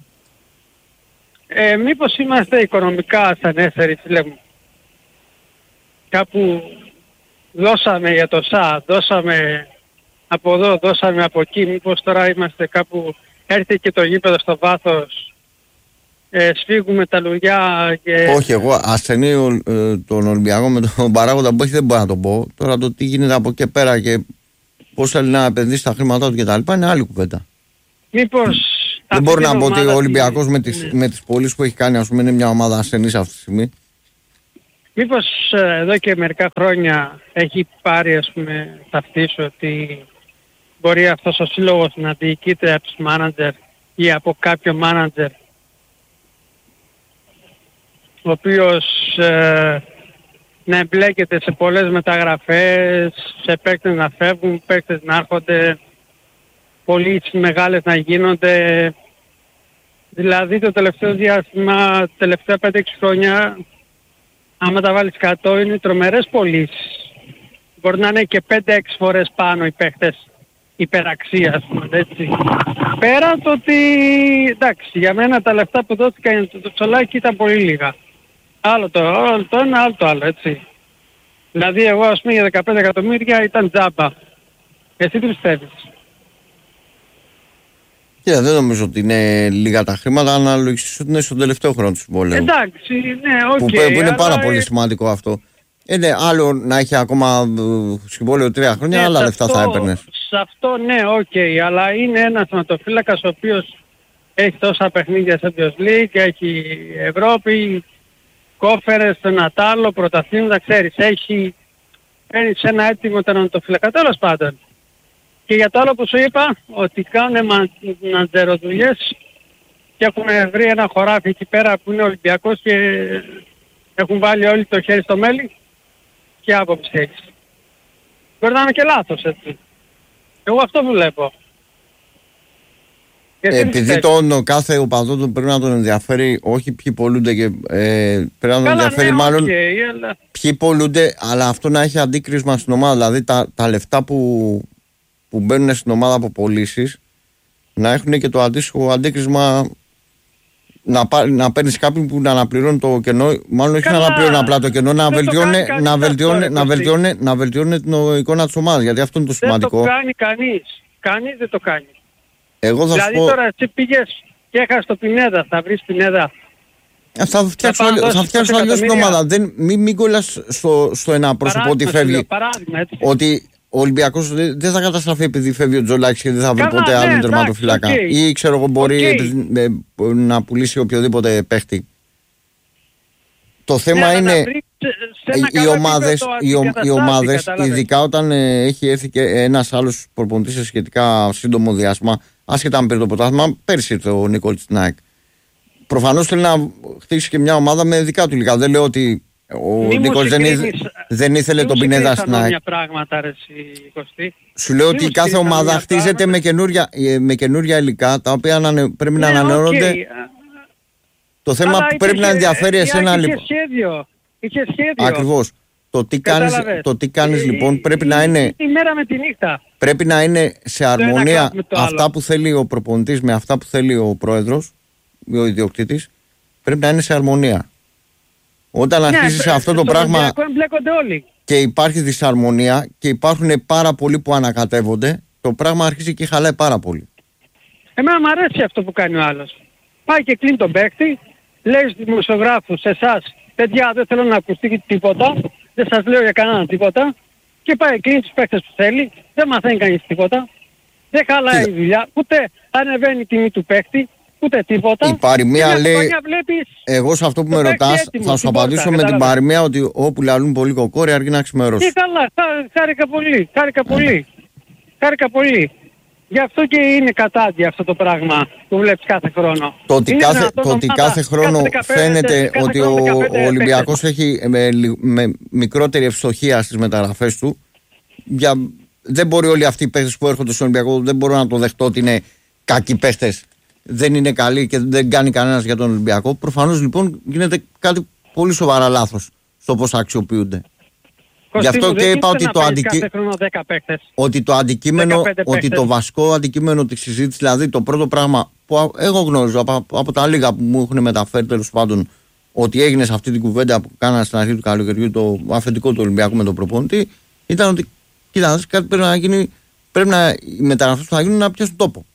Μήπως είμαστε οικονομικά ασθενέστεροι, φίλε μου? Κάπου δώσαμε για το ΣΑ, δώσαμε από εδώ, δώσαμε από εκεί. Μήπως τώρα είμαστε κάπου, έρθει και το γήπεδο στο βάθος, σφίγγουμε τα λουριά και... Όχι, εγώ ασθενή τον Ολυμπιακό με τον παράγοντα που έχει δεν μπορώ να το πω. Τώρα το τι γίνεται από εκεί πέρα και πώς θέλει να επενδύσει τα χρήματά του κτλ. Είναι άλλη κουβέντα. Μήπως... Δεν μπορώ να πω ότι ο Ολυμπιακός με τις πωλήσεις που έχει κάνει, ας πούμε, είναι μια ομάδα ασθενής αυτή τη στιγμή. Μήπως εδώ και μερικά χρόνια έχει πάρει, ας πούμε, ταυτίσει ότι μπορεί αυτός ο σύλλογος να διοικείται από τους μάνατζερ ή από κάποιο μάνατζερ ο οποίος να εμπλέκεται σε πολλές μεταγραφές, σε παίκτες να φεύγουν, παίκτες να έρχονται, πωλήσεις μεγάλες να γίνονται. Δηλαδή το τελευταίο διάστημα, τελευταία 5-6 χρόνια, άμα τα βάλεις 100 είναι τρομερές πωλήσεις. Μπορεί να είναι και 5-6 φορές πάνω οι παίκτες υπεραξίας, έτσι. Πέρα το ότι, εντάξει, για μένα τα λεφτά που δόθηκαν για το Τσολάκι ήταν πολύ λίγα. Άλλο το ένα, άλλο το άλλο, έτσι. Δηλαδή εγώ, ας πούμε, για 15 εκατομμύρια ήταν τζάμπα. Εσύ τι πιστεύεις? Και δεν νομίζω ότι είναι λίγα τα χρήματα, αναλογιστείς ότι είναι στον τελευταίο χρόνο του συμβολέου. Εντάξει, ναι, οκ. Που είναι πάρα πολύ σημαντικό αυτό. Είναι άλλο να έχει ακόμα συμβόλαιο 3 χρόνια, άλλα λεφτά θα έπαιρνες. Σε αυτό ναι, οκ, αλλά είναι ένας ματοφύλακας ο οποίος έχει τόσα παιχνίδια σε Champions League, έχει Ευρώπη, κόφερες, ένα τ' άλλο, πρωταθλήματα, ξέρεις, έχει παίρνει σε ένα έτοιμο τερματοφύλακα, τέλος πάντων. Και για το άλλο που σου είπα, ότι κάνουν μαντζεροδουλειές και έχουν βρει ένα χωράφι εκεί πέρα που είναι Ολυμπιακός και έχουν βάλει όλοι το χέρι στο μέλι, και άποψη έχεις? Μπορεί να είναι και λάθος, έτσι. Εγώ αυτό βλέπω. Επειδή τον κάθε οπαδό του πρέπει να τον ενδιαφέρει, όχι ποιοι πολλούνται και πρέπει να τον ενδιαφέρει μάλλον αλλά... ποιοι πολλούνται, αλλά αυτό να έχει αντίκρισμα στην ομάδα. Δηλαδή τα λεφτά που μπαίνουν στην ομάδα από πωλήσεις να έχουν και το αντίστοιχο αντίκρισμα να παίρνεις κάποιον που να αναπληρώνει το κενό, μάλλον όχι να αναπληρώνει απλά το κενό, να βελτιώνει την εικόνα της ομάδας, γιατί αυτό είναι το σημαντικό. Δεν το κάνει κανείς δεν το κάνει. Εγώ θα δηλαδή πω... τώρα εσύ πήγες και έχασες το Πινέδα, θα βρεις Πινέδα. Θα φτιάξω αλλιώς την ομάδα. Μην κολλάς στο ένα πρόσωπο ότι φεύγει. Ότι ο Ολυμπιακός δεν θα καταστραφεί επειδή φεύγει ο Τζολάκης και δεν θα βρει ποτέ άλλον τερματοφύλακα. Ή ξέρω εγώ μπορεί να πουλήσει οποιοδήποτε παίχτη. Το θέμα είναι οι ομάδες, ειδικά όταν έχει έρθει και ένας άλλος προπονητής σε σχετικά σύντομο διάστημα, άσχετα αν πήρε το πρωτάθλημα, πέρσι ήρθε ο Νίκολης στην ΑΕΚ. Προφανώς θέλει να χτίσει και μια ομάδα με δικά του υλικά. Δεν λέω ότι ο Νίκος δεν ήθελε τον Πινέδα στην ΑΕΚ. Σου λέω ότι κάθε ομάδα χτίζεται με καινούρια υλικά, τα οποία πρέπει να ανανεώνονται. Το θέμα που πρέπει να ενδιαφέρει εσένα λοιπόν. Είχε σχέδιο. Ακριβώς. Το τι κάνεις λοιπόν πρέπει να είναι. Τη μέρα με τη νύχτα. Πρέπει να είναι σε αρμονία αυτά που θέλει ο προπονητής με αυτά που θέλει ο πρόεδρος, ο ιδιοκτήτης. Πρέπει να είναι σε αρμονία. Όταν αρχίσεις αυτό το πράγμα και υπάρχει δυσαρμονία και υπάρχουν πάρα πολλοί που ανακατεύονται, το πράγμα αρχίζει και χαλάει πάρα πολύ. Εμένα μου αρέσει αυτό που κάνει ο άλλος. Πάει και κλείνει τον παίκτη, λέει στους δημοσιογράφους, εσάς, παιδιά δεν θέλω να ακουστεί τίποτα, δεν σας λέω για κανέναν τίποτα, και πάει κλείνει τους παίκτες που θέλει, δεν μαθαίνει κανείς τίποτα, δεν χαλάει η δουλειά, ούτε ανεβαίνει η τιμή του παίκτη, ούτε τίποτα. Η παροιμία λέει, εγώ σε αυτό που με ρωτάς θα σου απαντήσω με την παροιμία ότι όπου λαλούν πολύ κοκόρι αρκεί να ξημερώσει. Καλά, χάρηκα πολύ. Γι' αυτό και είναι κατάδια αυτό το πράγμα που βλέπεις κάθε χρόνο. Το ότι κάθε χρόνο φαίνεται ότι ο Ολυμπιακός έχει με μικρότερη ευστοχία στις μεταγραφές του. Δεν μπορεί όλοι αυτοί οι παίχτες που έρχονται στον Ολυμπιακό, δεν μπορώ να το δεχτώ ότι είναι κακοί παίχτες. Δεν είναι καλοί και δεν κάνει κανένας για τον Ολυμπιακό. Προφανώς λοιπόν γίνεται κάτι πολύ σοβαρά λάθος στο πώς αξιοποιούνται. Γι' αυτό και είπα ότι το αντικείμενο, ότι το βασικό αντικείμενο της συζήτησης, δηλαδή το πρώτο πράγμα που εγώ γνώριζω από τα λίγα που μου έχουν μεταφέρει τέλος πάντων, ότι έγινε σε αυτή την κουβέντα που κάνανε στην αρχή του καλοκαιριού το αφεντικό του Ολυμπιακού με τον προπονητή, ήταν ότι κοίτα, κάτι πρέπει να γίνει, οι μεταγραφές που θα γίνουν να πιάσουν τόπο.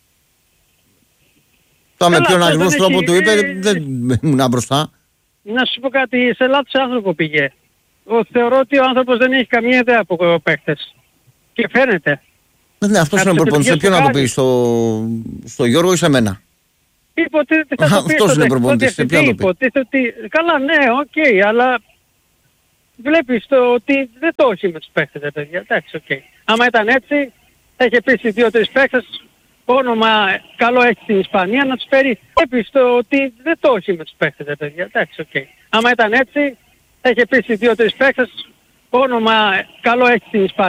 Τώρα με ποιον ακριβώς τρόπο του είπε, δεν ήμουν μπροστά. Να σου πω κάτι, σε λάθος άνθρωπο πήγε. Θεωρώ ότι ο άνθρωπος δεν έχει καμία ιδέα από παίχτες. Και φαίνεται. Ναι, αυτός είναι ο προπονητής. Σε ποιον να το πει, στο Γιώργο ή σε μένα? Αυτός είναι ο προπονητής. Σε ποιον να το πει? Καλά, ναι, οκ, αλλά βλέπεις ότι δεν το έχει με τους παίχτες, παιδιά. Εντάξει, οκ. Άμα ήταν έτσι, θα είχε πει 2-3 παίχτες, όνομα καλό έχει στην Ισπανία, να τους φέρει. Βλέπεις ότι δεν το έχει με τους παίχτες, παιδιά. Εντάξει, οκ. Άμα ήταν έτσι, θα είχε πει 2-3 παίχτες, όνομα καλό έχει στην Ισπανία.